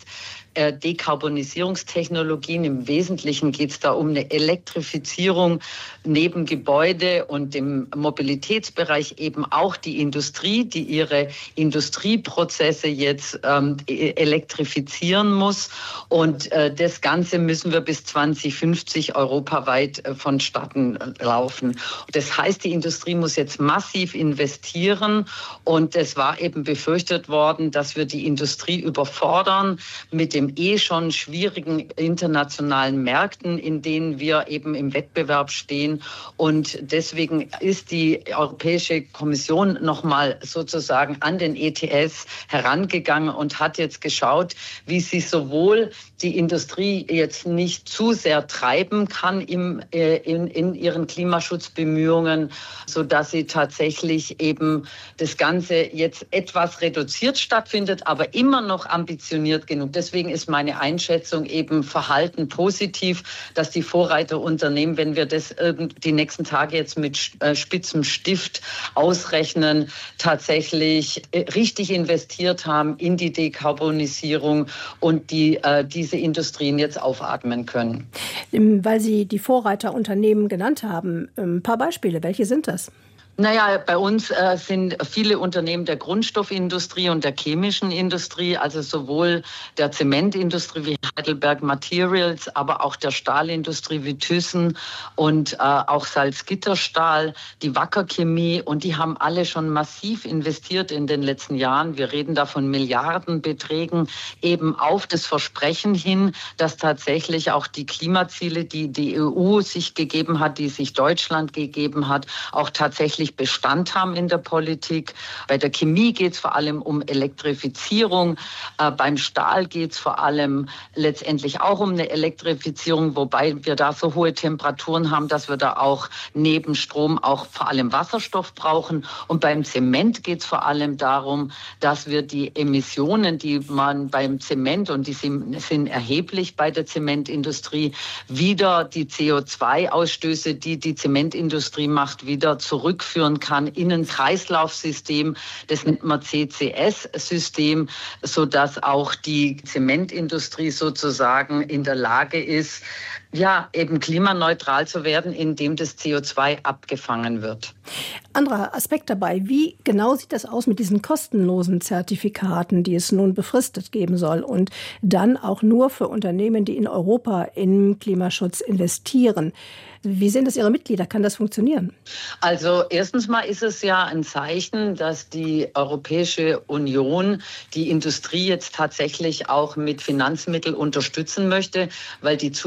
Speaker 21: Dekarbonisierungstechnologien. Im Wesentlichen geht es da um eine Elektrifizierung neben Gebäude und dem Mobilitätsbereich eben auch die Industrie, die ihre Industrieprozesse jetzt ähm, elektrifizieren muss. Und äh, das Ganze müssen wir bis zwanzig fünfzig europaweit äh, vonstatten laufen. Das heißt, die Industrie muss jetzt massiv investieren und es war eben befürchtet worden, dass wir die Industrie überfordern mit dem eh schon schwierigen internationalen Märkten, in denen wir eben im Wettbewerb stehen. Und deswegen ist die Europäische Kommission nochmal sozusagen an den E T S herangegangen und hat jetzt geschaut, wie sie sowohl die Industrie jetzt nicht zu sehr treiben kann im, äh, in, in ihren Klimaschutzbemühungen, sodass sie tatsächlich eben das Ganze jetzt etwas reduziert stattfindet, aber immer noch ambitioniert genug. Deswegen ist meine Einschätzung eben Verhalten positiv, dass die Vorreiterunternehmen, wenn wir das die nächsten Tage jetzt mit spitzem Stift ausrechnen, tatsächlich richtig investiert haben in die Dekarbonisierung und die äh, diese Industrien jetzt aufatmen können.
Speaker 15: Weil Sie die Vorreiterunternehmen genannt haben, ein paar Beispiele, welche sind das?
Speaker 21: Naja, bei uns äh, sind viele Unternehmen der Grundstoffindustrie und der chemischen Industrie, also sowohl der Zementindustrie wie Heidelberg Materials, aber auch der Stahlindustrie wie Thyssen und äh, auch Salzgitterstahl, die Wacker Chemie, und die haben alle schon massiv investiert in den letzten Jahren. Wir reden da von Milliardenbeträgen eben auf das Versprechen hin, dass tatsächlich auch die Klimaziele, die die E U sich gegeben hat, die sich Deutschland gegeben hat, auch tatsächlich Bestand haben in der Politik. Bei der Chemie geht es vor allem um Elektrifizierung. Äh, beim Stahl geht es vor allem letztendlich auch um eine Elektrifizierung, wobei wir da so hohe Temperaturen haben, dass wir da auch neben Strom auch vor allem Wasserstoff brauchen. Und beim Zement geht es vor allem darum, dass wir die Emissionen, die man beim Zement, und die sind, sind erheblich bei der Zementindustrie, wieder die C O zwei Ausstöße, die die Zementindustrie macht, wieder zurückführen kann in ein Kreislaufsystem, das nennt man C C S-System, sodass auch die Zementindustrie sozusagen in der Lage ist, ja, eben klimaneutral zu werden, indem das C O zwei abgefangen wird.
Speaker 15: Anderer Aspekt dabei, wie genau sieht das aus mit diesen kostenlosen Zertifikaten, die es nun befristet geben soll und dann auch nur für Unternehmen, die in Europa in Klimaschutz investieren? Wie sehen das Ihre Mitglieder? Kann das funktionieren?
Speaker 21: Also erstens mal ist es ja ein Zeichen, dass die Europäische Union die Industrie jetzt tatsächlich auch mit Finanzmitteln unterstützen möchte, weil die Zuteilung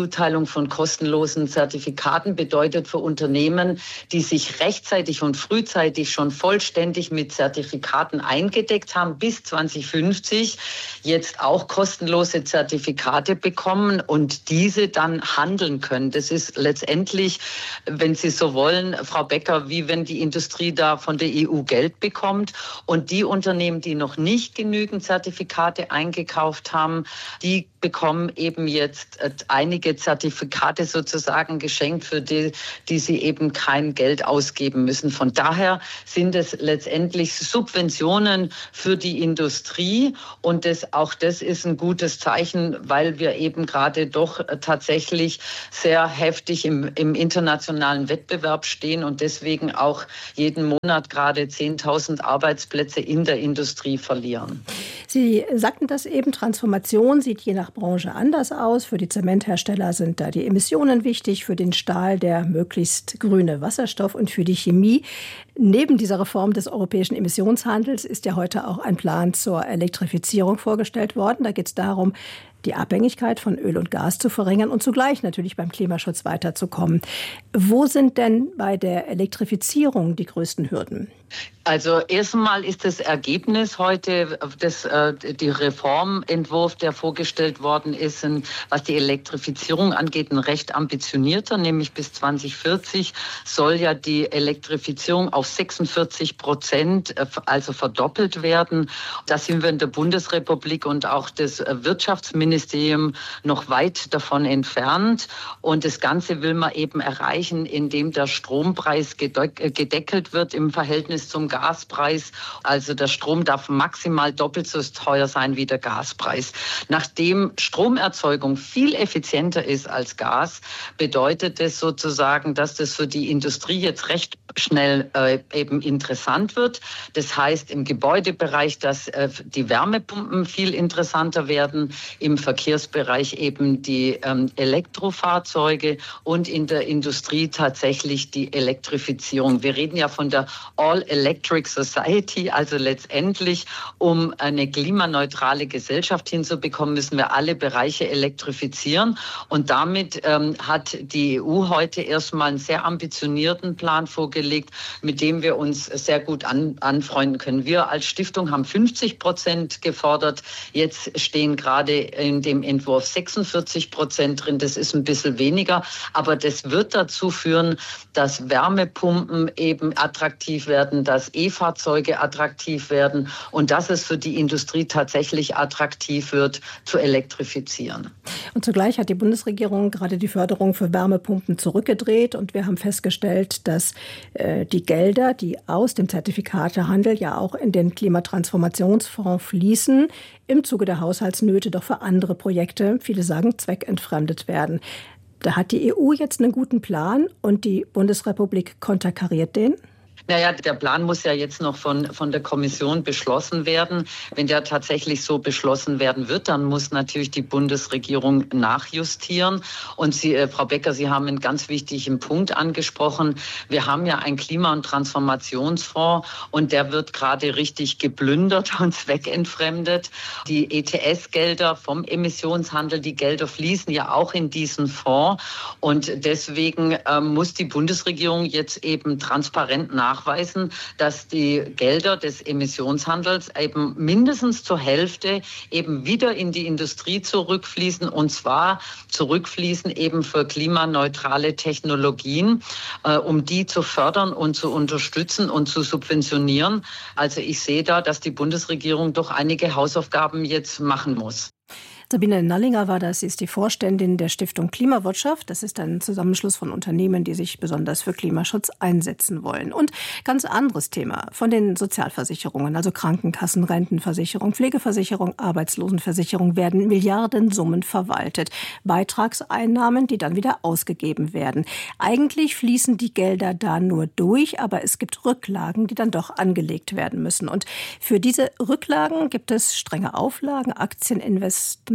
Speaker 21: von kostenlosen Zertifikaten bedeutet für Unternehmen, die sich rechtzeitig und frühzeitig schon vollständig mit Zertifikaten eingedeckt haben, bis zwanzig fünfzig jetzt auch kostenlose Zertifikate bekommen und diese dann handeln können. Das ist letztendlich, wenn Sie so wollen, Frau Becker, wie wenn die Industrie da von der E U Geld bekommt. Und die Unternehmen, die noch nicht genügend Zertifikate eingekauft haben, die bekommen eben jetzt einige Zertifikate sozusagen geschenkt, für die, die sie eben kein Geld ausgeben müssen. Von daher sind es letztendlich Subventionen für die Industrie und das, auch das ist ein gutes Zeichen, weil wir eben gerade doch tatsächlich sehr heftig im, im internationalen Wettbewerb stehen und deswegen auch jeden Monat gerade zehntausend Arbeitsplätze in der Industrie verlieren.
Speaker 15: Sie sagten das eben, Transformation sieht je nach Branche anders aus. Für die Zementhersteller sind da die Emissionen wichtig, für den Stahl der möglichst grüne Wasserstoff und für die Chemie. Neben dieser Reform des europäischen Emissionshandels ist ja heute auch ein Plan zur Elektrifizierung vorgestellt worden. Da geht es darum, die Abhängigkeit von Öl und Gas zu verringern und zugleich natürlich beim Klimaschutz weiterzukommen. Wo sind denn bei der Elektrifizierung die größten Hürden?
Speaker 21: Also erstmal ist das Ergebnis heute, das, äh, die Reformentwurf, der vorgestellt worden ist, ein, was die Elektrifizierung angeht, ein recht ambitionierter, nämlich bis zwanzig vierzig soll ja die Elektrifizierung auf sechsundvierzig Prozent, äh, also verdoppelt werden. Da sind wir in der Bundesrepublik und auch das Wirtschaftsministerium noch weit davon entfernt. Und das Ganze will man eben erreichen, indem der Strompreis gedeckelt wird im Verhältnis zum Gaspreis. Also der Strom darf maximal doppelt so teuer sein wie der Gaspreis. Nachdem Stromerzeugung viel effizienter ist als Gas, bedeutet es sozusagen, dass das für die Industrie jetzt recht schnell äh, eben interessant wird. Das heißt im Gebäudebereich, dass äh, die Wärmepumpen viel interessanter werden, im Verkehrsbereich eben die ähm, Elektrofahrzeuge und in der Industrie tatsächlich die Elektrifizierung. Wir reden ja von der All-Electric Society, also letztendlich, um eine klimaneutrale Gesellschaft hinzubekommen, müssen wir alle Bereiche elektrifizieren. Und damit ähm, hat die E U heute erstmal einen sehr ambitionierten Plan vorgelegt, mit dem wir uns sehr gut an, anfreunden können. Wir als Stiftung haben fünfzig Prozent gefordert. Jetzt stehen gerade in dem Entwurf sechsundvierzig Prozent drin. Das ist ein bisschen weniger, aber das wird dazu führen, dass Wärmepumpen eben attraktiv werden, dass E-Fahrzeuge attraktiv werden und dass es für die Industrie tatsächlich attraktiv wird, zu elektrifizieren.
Speaker 15: Und zugleich hat die Bundesregierung gerade die Förderung für Wärmepumpen zurückgedreht und wir haben festgestellt, dass äh, die Gelder, die aus dem Zertifikatehandel ja auch in den Klimatransformationsfonds fließen, im Zuge der Haushaltsnöte doch für andere Projekte, viele sagen, zweckentfremdet werden. Da hat die E U jetzt einen guten Plan und die Bundesrepublik konterkariert den?
Speaker 21: Naja, der Plan muss ja jetzt noch von, von der Kommission beschlossen werden. Wenn der tatsächlich so beschlossen werden wird, dann muss natürlich die Bundesregierung nachjustieren. Und Sie, äh, Frau Becker, Sie haben einen ganz wichtigen Punkt angesprochen. Wir haben ja einen Klima- und Transformationsfonds und der wird gerade richtig geplündert und zweckentfremdet. Die E T S-Gelder vom Emissionshandel, die Gelder fließen ja auch in diesen Fonds. Und deswegen äh, muss die Bundesregierung jetzt eben transparent nachweisen, nachweisen, dass die Gelder des Emissionshandels eben mindestens zur Hälfte eben wieder in die Industrie zurückfließen und zwar zurückfließen eben für klimaneutrale Technologien, äh, um die zu fördern und zu unterstützen und zu subventionieren. Also ich sehe da, dass die Bundesregierung doch einige Hausaufgaben jetzt machen muss.
Speaker 15: Sabine Nallinger war das. Sie ist die Vorständin der Stiftung Klimawirtschaft. Das ist ein Zusammenschluss von Unternehmen, die sich besonders für Klimaschutz einsetzen wollen. Und ganz anderes Thema von den Sozialversicherungen, also Krankenkassen, Rentenversicherung, Pflegeversicherung, Arbeitslosenversicherung, werden Milliardensummen verwaltet. Beitragseinnahmen, die dann wieder ausgegeben werden. Eigentlich fließen die Gelder da nur durch, aber es gibt Rücklagen, die dann doch angelegt werden müssen. Und für diese Rücklagen gibt es strenge Auflagen, Aktieninvestment,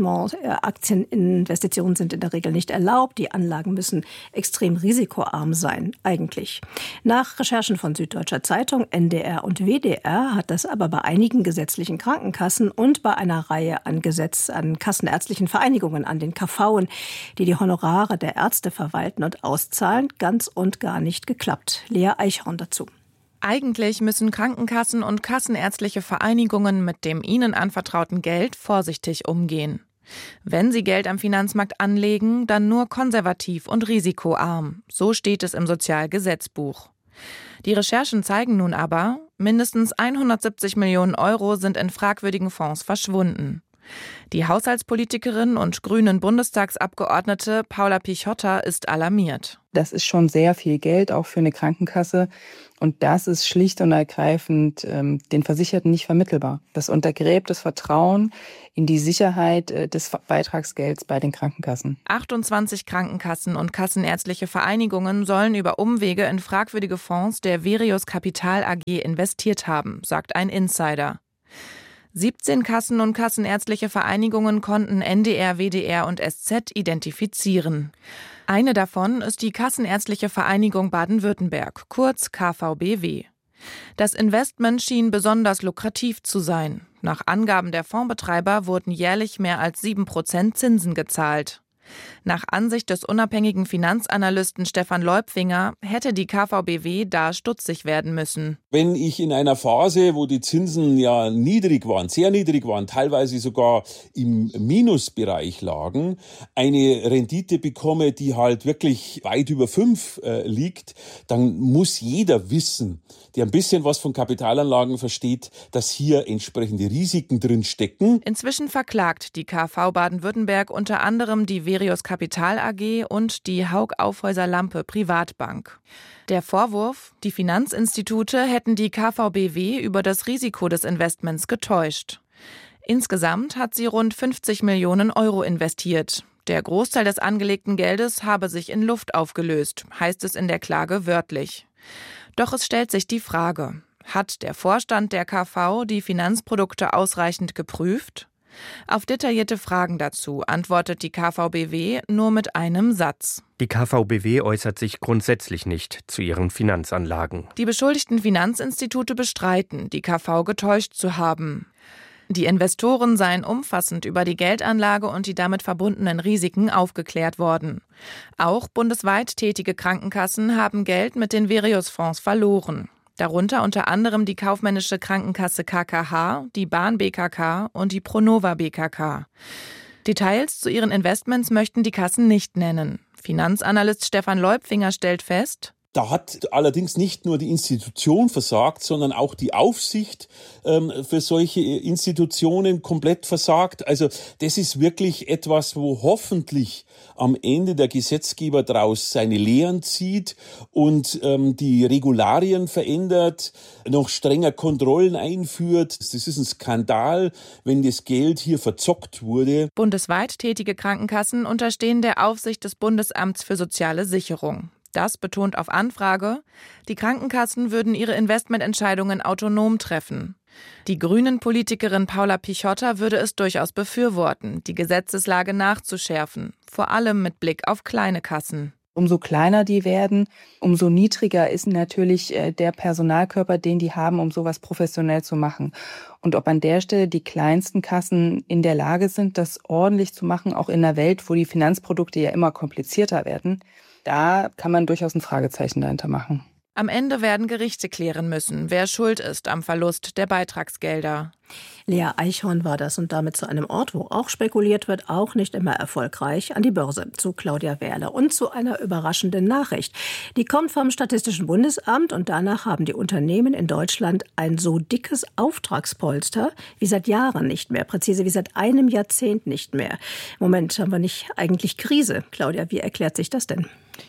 Speaker 15: Investment, äh, Aktieninvestitionen sind in der Regel nicht erlaubt. Die Anlagen müssen extrem risikoarm sein, eigentlich. Nach Recherchen von Süddeutscher Zeitung, N D R und W D R hat das aber bei einigen gesetzlichen Krankenkassen und bei einer Reihe an Gesetz, an kassenärztlichen Vereinigungen, an den K V'en, die die Honorare der Ärzte verwalten und auszahlen, ganz und gar nicht geklappt. Lea Eichhorn dazu.
Speaker 2: Eigentlich müssen Krankenkassen und kassenärztliche Vereinigungen mit dem ihnen anvertrauten Geld vorsichtig umgehen. Wenn sie Geld am Finanzmarkt anlegen, dann nur konservativ und risikoarm. So steht es im Sozialgesetzbuch. Die Recherchen zeigen nun aber, mindestens hundertsiebzig Millionen Euro sind in fragwürdigen Fonds verschwunden. Die Haushaltspolitikerin und grünen Bundestagsabgeordnete Paula Pichotta ist alarmiert.
Speaker 22: Das ist schon sehr viel Geld, auch für eine Krankenkasse. Und das ist schlicht und ergreifend ähm, den Versicherten nicht vermittelbar. Das untergräbt das Vertrauen in die Sicherheit äh, des Beitragsgelds bei den Krankenkassen.
Speaker 2: achtundzwanzig Krankenkassen und kassenärztliche Vereinigungen sollen über Umwege in fragwürdige Fonds der Verius Capital A G investiert haben, sagt ein Insider. siebzehn Kassen und kassenärztliche Vereinigungen konnten N D R, W D R und S Z identifizieren. Eine davon ist die Kassenärztliche Vereinigung Baden-Württemberg, kurz K V B W. Das Investment schien besonders lukrativ zu sein. Nach Angaben der Fondsbetreiber wurden jährlich mehr als sieben Prozent Zinsen gezahlt. Nach Ansicht des unabhängigen Finanzanalysten Stefan Leupfinger hätte die K V B W da stutzig werden müssen.
Speaker 23: Wenn ich in einer Phase, wo die Zinsen ja niedrig waren, sehr niedrig waren, teilweise sogar im Minusbereich lagen, eine Rendite bekomme, die halt wirklich weit über fünf äh, liegt, dann muss jeder wissen, der ein bisschen was von Kapitalanlagen versteht, dass hier entsprechende Risiken drin stecken.
Speaker 2: Inzwischen verklagt die K V Baden-Württemberg unter anderem die Verius Capital A G und die Haug Aufhäuser Lampe Privatbank. Der Vorwurf, die Finanzinstitute hätten die K V B W über das Risiko des Investments getäuscht. Insgesamt hat sie rund fünfzig Millionen Euro investiert. Der Großteil des angelegten Geldes habe sich in Luft aufgelöst, heißt es in der Klage wörtlich. Doch es stellt sich die Frage, hat der Vorstand der K V die Finanzprodukte ausreichend geprüft? Auf detaillierte Fragen dazu antwortet die K V B W nur mit einem Satz.
Speaker 24: Die K V B W äußert sich grundsätzlich nicht zu ihren Finanzanlagen.
Speaker 2: Die beschuldigten Finanzinstitute bestreiten, die K V getäuscht zu haben. Die Investoren seien umfassend über die Geldanlage und die damit verbundenen Risiken aufgeklärt worden. Auch bundesweit tätige Krankenkassen haben Geld mit den Verius-Fonds verloren. Darunter unter anderem die kaufmännische Krankenkasse K K H, die Bahn B K K und die Pronova B K K. Details zu ihren Investments möchten die Kassen nicht nennen. Finanzanalyst Stefan Leupfinger stellt fest:
Speaker 23: Da hat allerdings nicht nur die Institution versagt, sondern auch die Aufsicht ähm, für solche Institutionen komplett versagt. Also das ist wirklich etwas, wo hoffentlich am Ende der Gesetzgeber daraus seine Lehren zieht und ähm, die Regularien verändert, noch strenger Kontrollen einführt. Das ist ein Skandal, wenn das Geld hier verzockt wurde.
Speaker 2: Bundesweit tätige Krankenkassen unterstehen der Aufsicht des Bundesamts für soziale Sicherung. Das betont auf Anfrage, die Krankenkassen würden ihre Investmententscheidungen autonom treffen. Die Grünen-Politikerin Paula Pichotta würde es durchaus befürworten, die Gesetzeslage nachzuschärfen, vor allem mit Blick auf kleine Kassen.
Speaker 22: Umso kleiner die werden, umso niedriger ist natürlich der Personalkörper, den die haben, um sowas professionell zu machen. Und ob an der Stelle die kleinsten Kassen in der Lage sind, das ordentlich zu machen, auch in einer Welt, wo die Finanzprodukte ja immer komplizierter werden, da kann man durchaus ein Fragezeichen dahinter machen.
Speaker 2: Am Ende werden Gerichte klären müssen, wer schuld ist am Verlust der Beitragsgelder.
Speaker 15: Lea Eichhorn war das und damit zu einem Ort, wo auch spekuliert wird, auch nicht immer erfolgreich, an die Börse, zu Claudia Wehrle und zu einer überraschenden Nachricht. Die kommt vom Statistischen Bundesamt und danach haben die Unternehmen in Deutschland ein so dickes Auftragspolster wie seit Jahren nicht mehr, präzise wie seit einem Jahrzehnt nicht mehr. Moment, haben wir nicht eigentlich Krise? Claudia, wie erklärt sich das denn?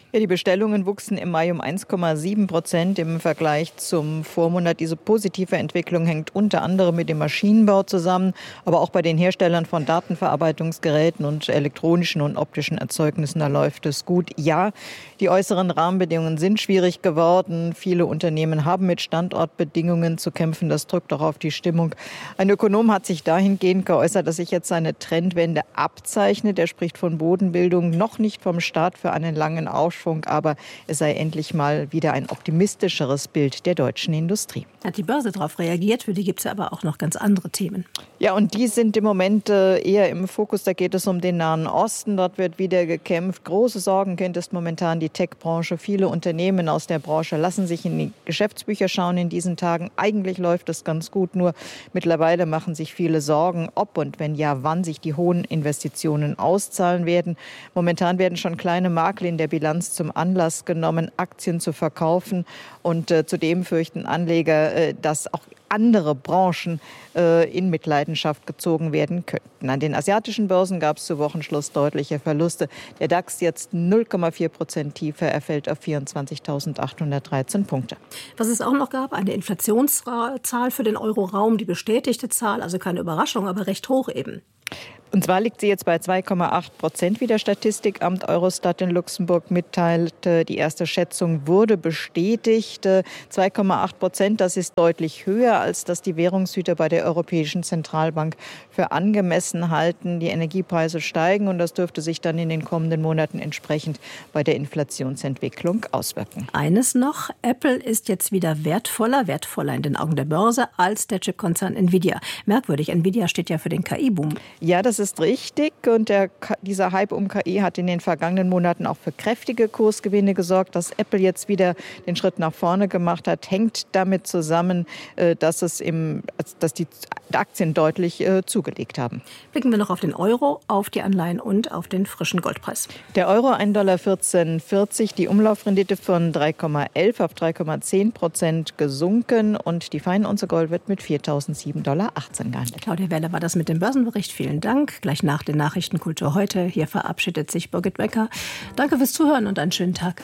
Speaker 3: Ja, die Bestellungen wuchsen im Mai um eins Komma sieben Prozent im Vergleich zum Vormonat. Diese positive Entwicklung hängt unter anderem mit dem Maschinenbau zusammen, aber auch bei den Herstellern von Datenverarbeitungsgeräten und elektronischen und optischen Erzeugnissen, da läuft es gut. Ja, die äußeren Rahmenbedingungen sind schwierig geworden. Viele Unternehmen haben mit Standortbedingungen zu kämpfen. Das drückt auch auf die Stimmung. Ein Ökonom hat sich dahingehend geäußert, dass sich jetzt eine Trendwende abzeichnet. Er spricht von Bodenbildung, noch nicht vom Start für einen langen Aufschwung, aber es sei endlich mal wieder ein optimistischeres Bild der deutschen Industrie.
Speaker 15: Hat die Börse darauf reagiert? Für die gibt es aber auch noch ganz andere Themen.
Speaker 3: Ja, und die sind im Moment äh, eher im Fokus. Da geht es um den Nahen Osten. Dort wird wieder gekämpft. Große Sorgenkind ist momentan die Tech-Branche. Viele Unternehmen aus der Branche lassen sich in die Geschäftsbücher schauen in diesen Tagen. Eigentlich läuft es ganz gut, nur mittlerweile machen sich viele Sorgen, ob und wenn ja, wann sich die hohen Investitionen auszahlen werden. Momentan werden schon kleine Makel in der Bilanz zum Anlass genommen, Aktien zu verkaufen. Und äh, zudem fürchten Anleger, äh, dass auch andere Branchen äh, in Mitleidenschaft gezogen werden könnten. An den asiatischen Börsen gab es zu Wochenschluss deutliche Verluste. Der DAX jetzt null Komma vier Prozent tiefer, er fällt auf vierundzwanzigtausendachthundertdreizehn Punkte.
Speaker 15: Was es auch noch gab, eine Inflationszahl für den Euroraum, die bestätigte Zahl, also keine Überraschung, aber recht hoch eben.
Speaker 3: Und zwar liegt sie jetzt bei zwei Komma acht Prozent, wie der Statistikamt Eurostat in Luxemburg mitteilte. Die erste Schätzung wurde bestätigt. zwei Komma acht Prozent, das ist deutlich höher, als das die Währungshüter bei der Europäischen Zentralbank für angemessen halten. Die Energiepreise steigen und das dürfte sich dann in den kommenden Monaten entsprechend bei der Inflationsentwicklung auswirken.
Speaker 15: Eines noch, Apple ist jetzt wieder wertvoller, wertvoller in den Augen der Börse als der Chipkonzern Nvidia. Merkwürdig, Nvidia steht ja für den K I-Boom.
Speaker 3: Ja, das ist richtig. Und der, dieser Hype um K I hat in den vergangenen Monaten auch für kräftige Kursgewinne gesorgt. Dass Apple jetzt wieder den Schritt nach vorne gemacht hat, hängt damit zusammen, dass, es im, dass die Aktien deutlich äh, zugelegt haben.
Speaker 15: Blicken wir noch auf den Euro, auf die Anleihen und auf den frischen Goldpreis.
Speaker 3: Der Euro ein Komma vierzehn vierzig, die Umlaufrendite von drei Komma elf auf drei Komma zehn Prozent gesunken und die Feinunze Gold wird mit viertausendsieben Komma achtzehn Dollar gehandelt.
Speaker 15: Claudia Weller war das mit dem Börsenbericht. Vielen Dank. Gleich nach den Nachrichten Kultur heute. Hier verabschiedet sich Birgit Becker. Danke fürs Zuhören und einen schönen Tag.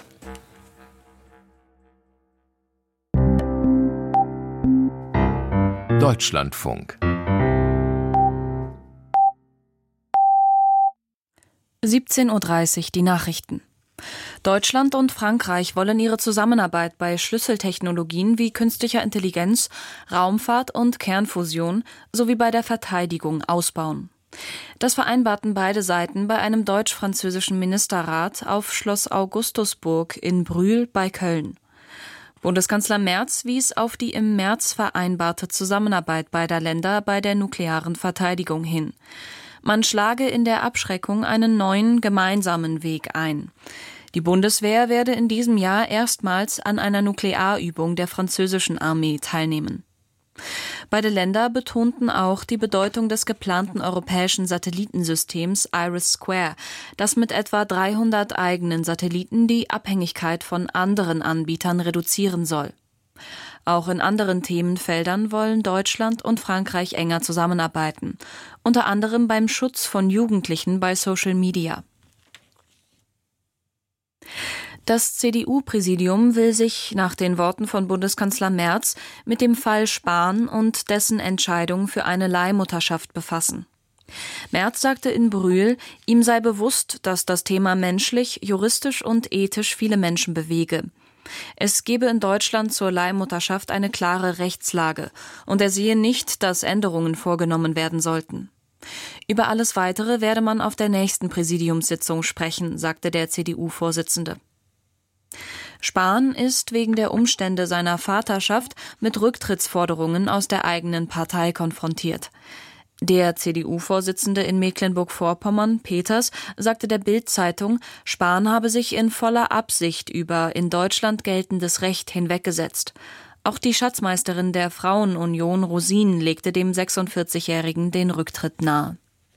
Speaker 13: Deutschlandfunk.
Speaker 14: siebzehn Uhr dreißig, die Nachrichten. Deutschland und Frankreich wollen ihre Zusammenarbeit bei Schlüsseltechnologien wie künstlicher Intelligenz, Raumfahrt und Kernfusion sowie bei der Verteidigung ausbauen. Das vereinbarten beide Seiten bei einem deutsch-französischen Ministerrat auf Schloss Augustusburg in Brühl bei Köln. Bundeskanzler Merz wies auf die im März vereinbarte Zusammenarbeit beider Länder bei der nuklearen Verteidigung hin. Man schlage in der Abschreckung einen neuen gemeinsamen Weg ein. Die Bundeswehr werde in diesem Jahr erstmals an einer Nuklearübung der französischen Armee teilnehmen. Beide Länder betonten auch die Bedeutung des geplanten europäischen Satellitensystems IRIS-Square, das mit etwa dreihundert eigenen Satelliten die Abhängigkeit von anderen Anbietern reduzieren soll. Auch in anderen Themenfeldern wollen Deutschland und Frankreich enger zusammenarbeiten, unter anderem beim Schutz von Jugendlichen bei Social Media. Das C D U-Präsidium will sich nach den Worten von Bundeskanzler Merz mit dem Fall Spahn und dessen Entscheidung für eine Leihmutterschaft befassen. Merz sagte in Brühl, ihm sei bewusst, dass das Thema menschlich, juristisch und ethisch viele Menschen bewege. Es gebe in Deutschland zur Leihmutterschaft eine klare Rechtslage und er sehe nicht, dass Änderungen vorgenommen werden sollten. Über alles Weitere werde man auf der nächsten Präsidiumssitzung sprechen, sagte der C D U-Vorsitzende. Spahn ist wegen der Umstände seiner Vaterschaft mit Rücktrittsforderungen aus der eigenen Partei konfrontiert. Der C D U-Vorsitzende in Mecklenburg-Vorpommern, Peters, sagte der Bild-Zeitung, Spahn habe sich in voller Absicht über in Deutschland geltendes Recht hinweggesetzt. Auch die Schatzmeisterin der Frauenunion, Rosin, legte dem sechsundvierzigjährigen den Rücktritt nahe.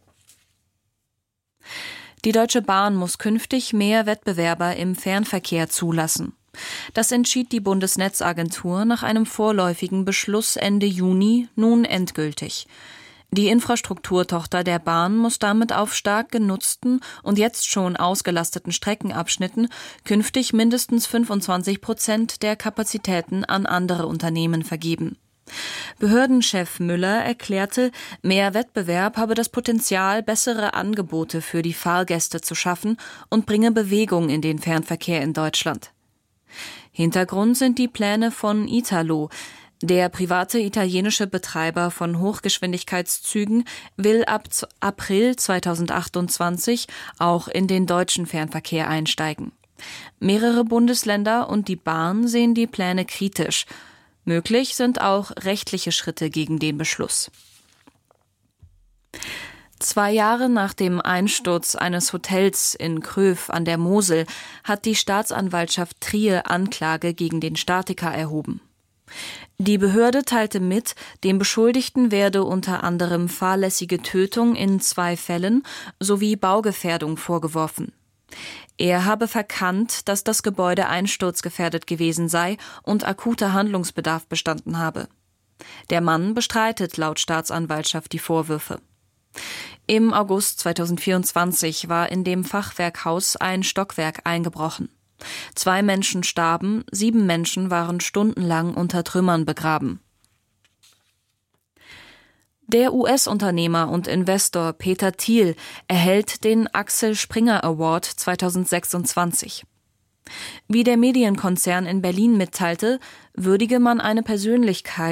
Speaker 14: Die Deutsche Bahn muss künftig mehr Wettbewerber im Fernverkehr zulassen. Das entschied die Bundesnetzagentur nach einem vorläufigen Beschluss Ende Juni nun endgültig. Die Infrastrukturtochter der Bahn muss damit auf stark genutzten und jetzt schon ausgelasteten Streckenabschnitten künftig mindestens fünfundzwanzig Prozent der Kapazitäten an andere Unternehmen vergeben. Behördenchef Müller erklärte, mehr Wettbewerb habe das Potenzial, bessere Angebote für die Fahrgäste zu schaffen und bringe Bewegung in den Fernverkehr in Deutschland. Hintergrund sind die Pläne von Italo. Der private italienische Betreiber von Hochgeschwindigkeitszügen will ab April zweitausendachtundzwanzig auch in den deutschen Fernverkehr einsteigen. Mehrere Bundesländer und die Bahn sehen die Pläne kritisch. Möglich sind auch rechtliche Schritte gegen den Beschluss. Zwei Jahre nach dem Einsturz eines Hotels in Kröv an der Mosel hat die Staatsanwaltschaft Trier Anklage gegen den Statiker erhoben. Die Behörde teilte mit, dem Beschuldigten werde unter anderem fahrlässige Tötung in zwei Fällen sowie Baugefährdung vorgeworfen. Er habe verkannt, dass das Gebäude einsturzgefährdet gewesen sei und akuter Handlungsbedarf bestanden habe. Der Mann bestreitet laut Staatsanwaltschaft die Vorwürfe. Im August zweitausendvierundzwanzig war in dem Fachwerkhaus ein Stockwerk eingebrochen. Zwei Menschen starben, sieben Menschen waren stundenlang unter Trümmern begraben. Der U S-Unternehmer und Investor Peter Thiel erhält den Axel Springer Award zweitausendsechsundzwanzig. Wie der Medienkonzern in Berlin mitteilte, würdige man eine Persönlichkeit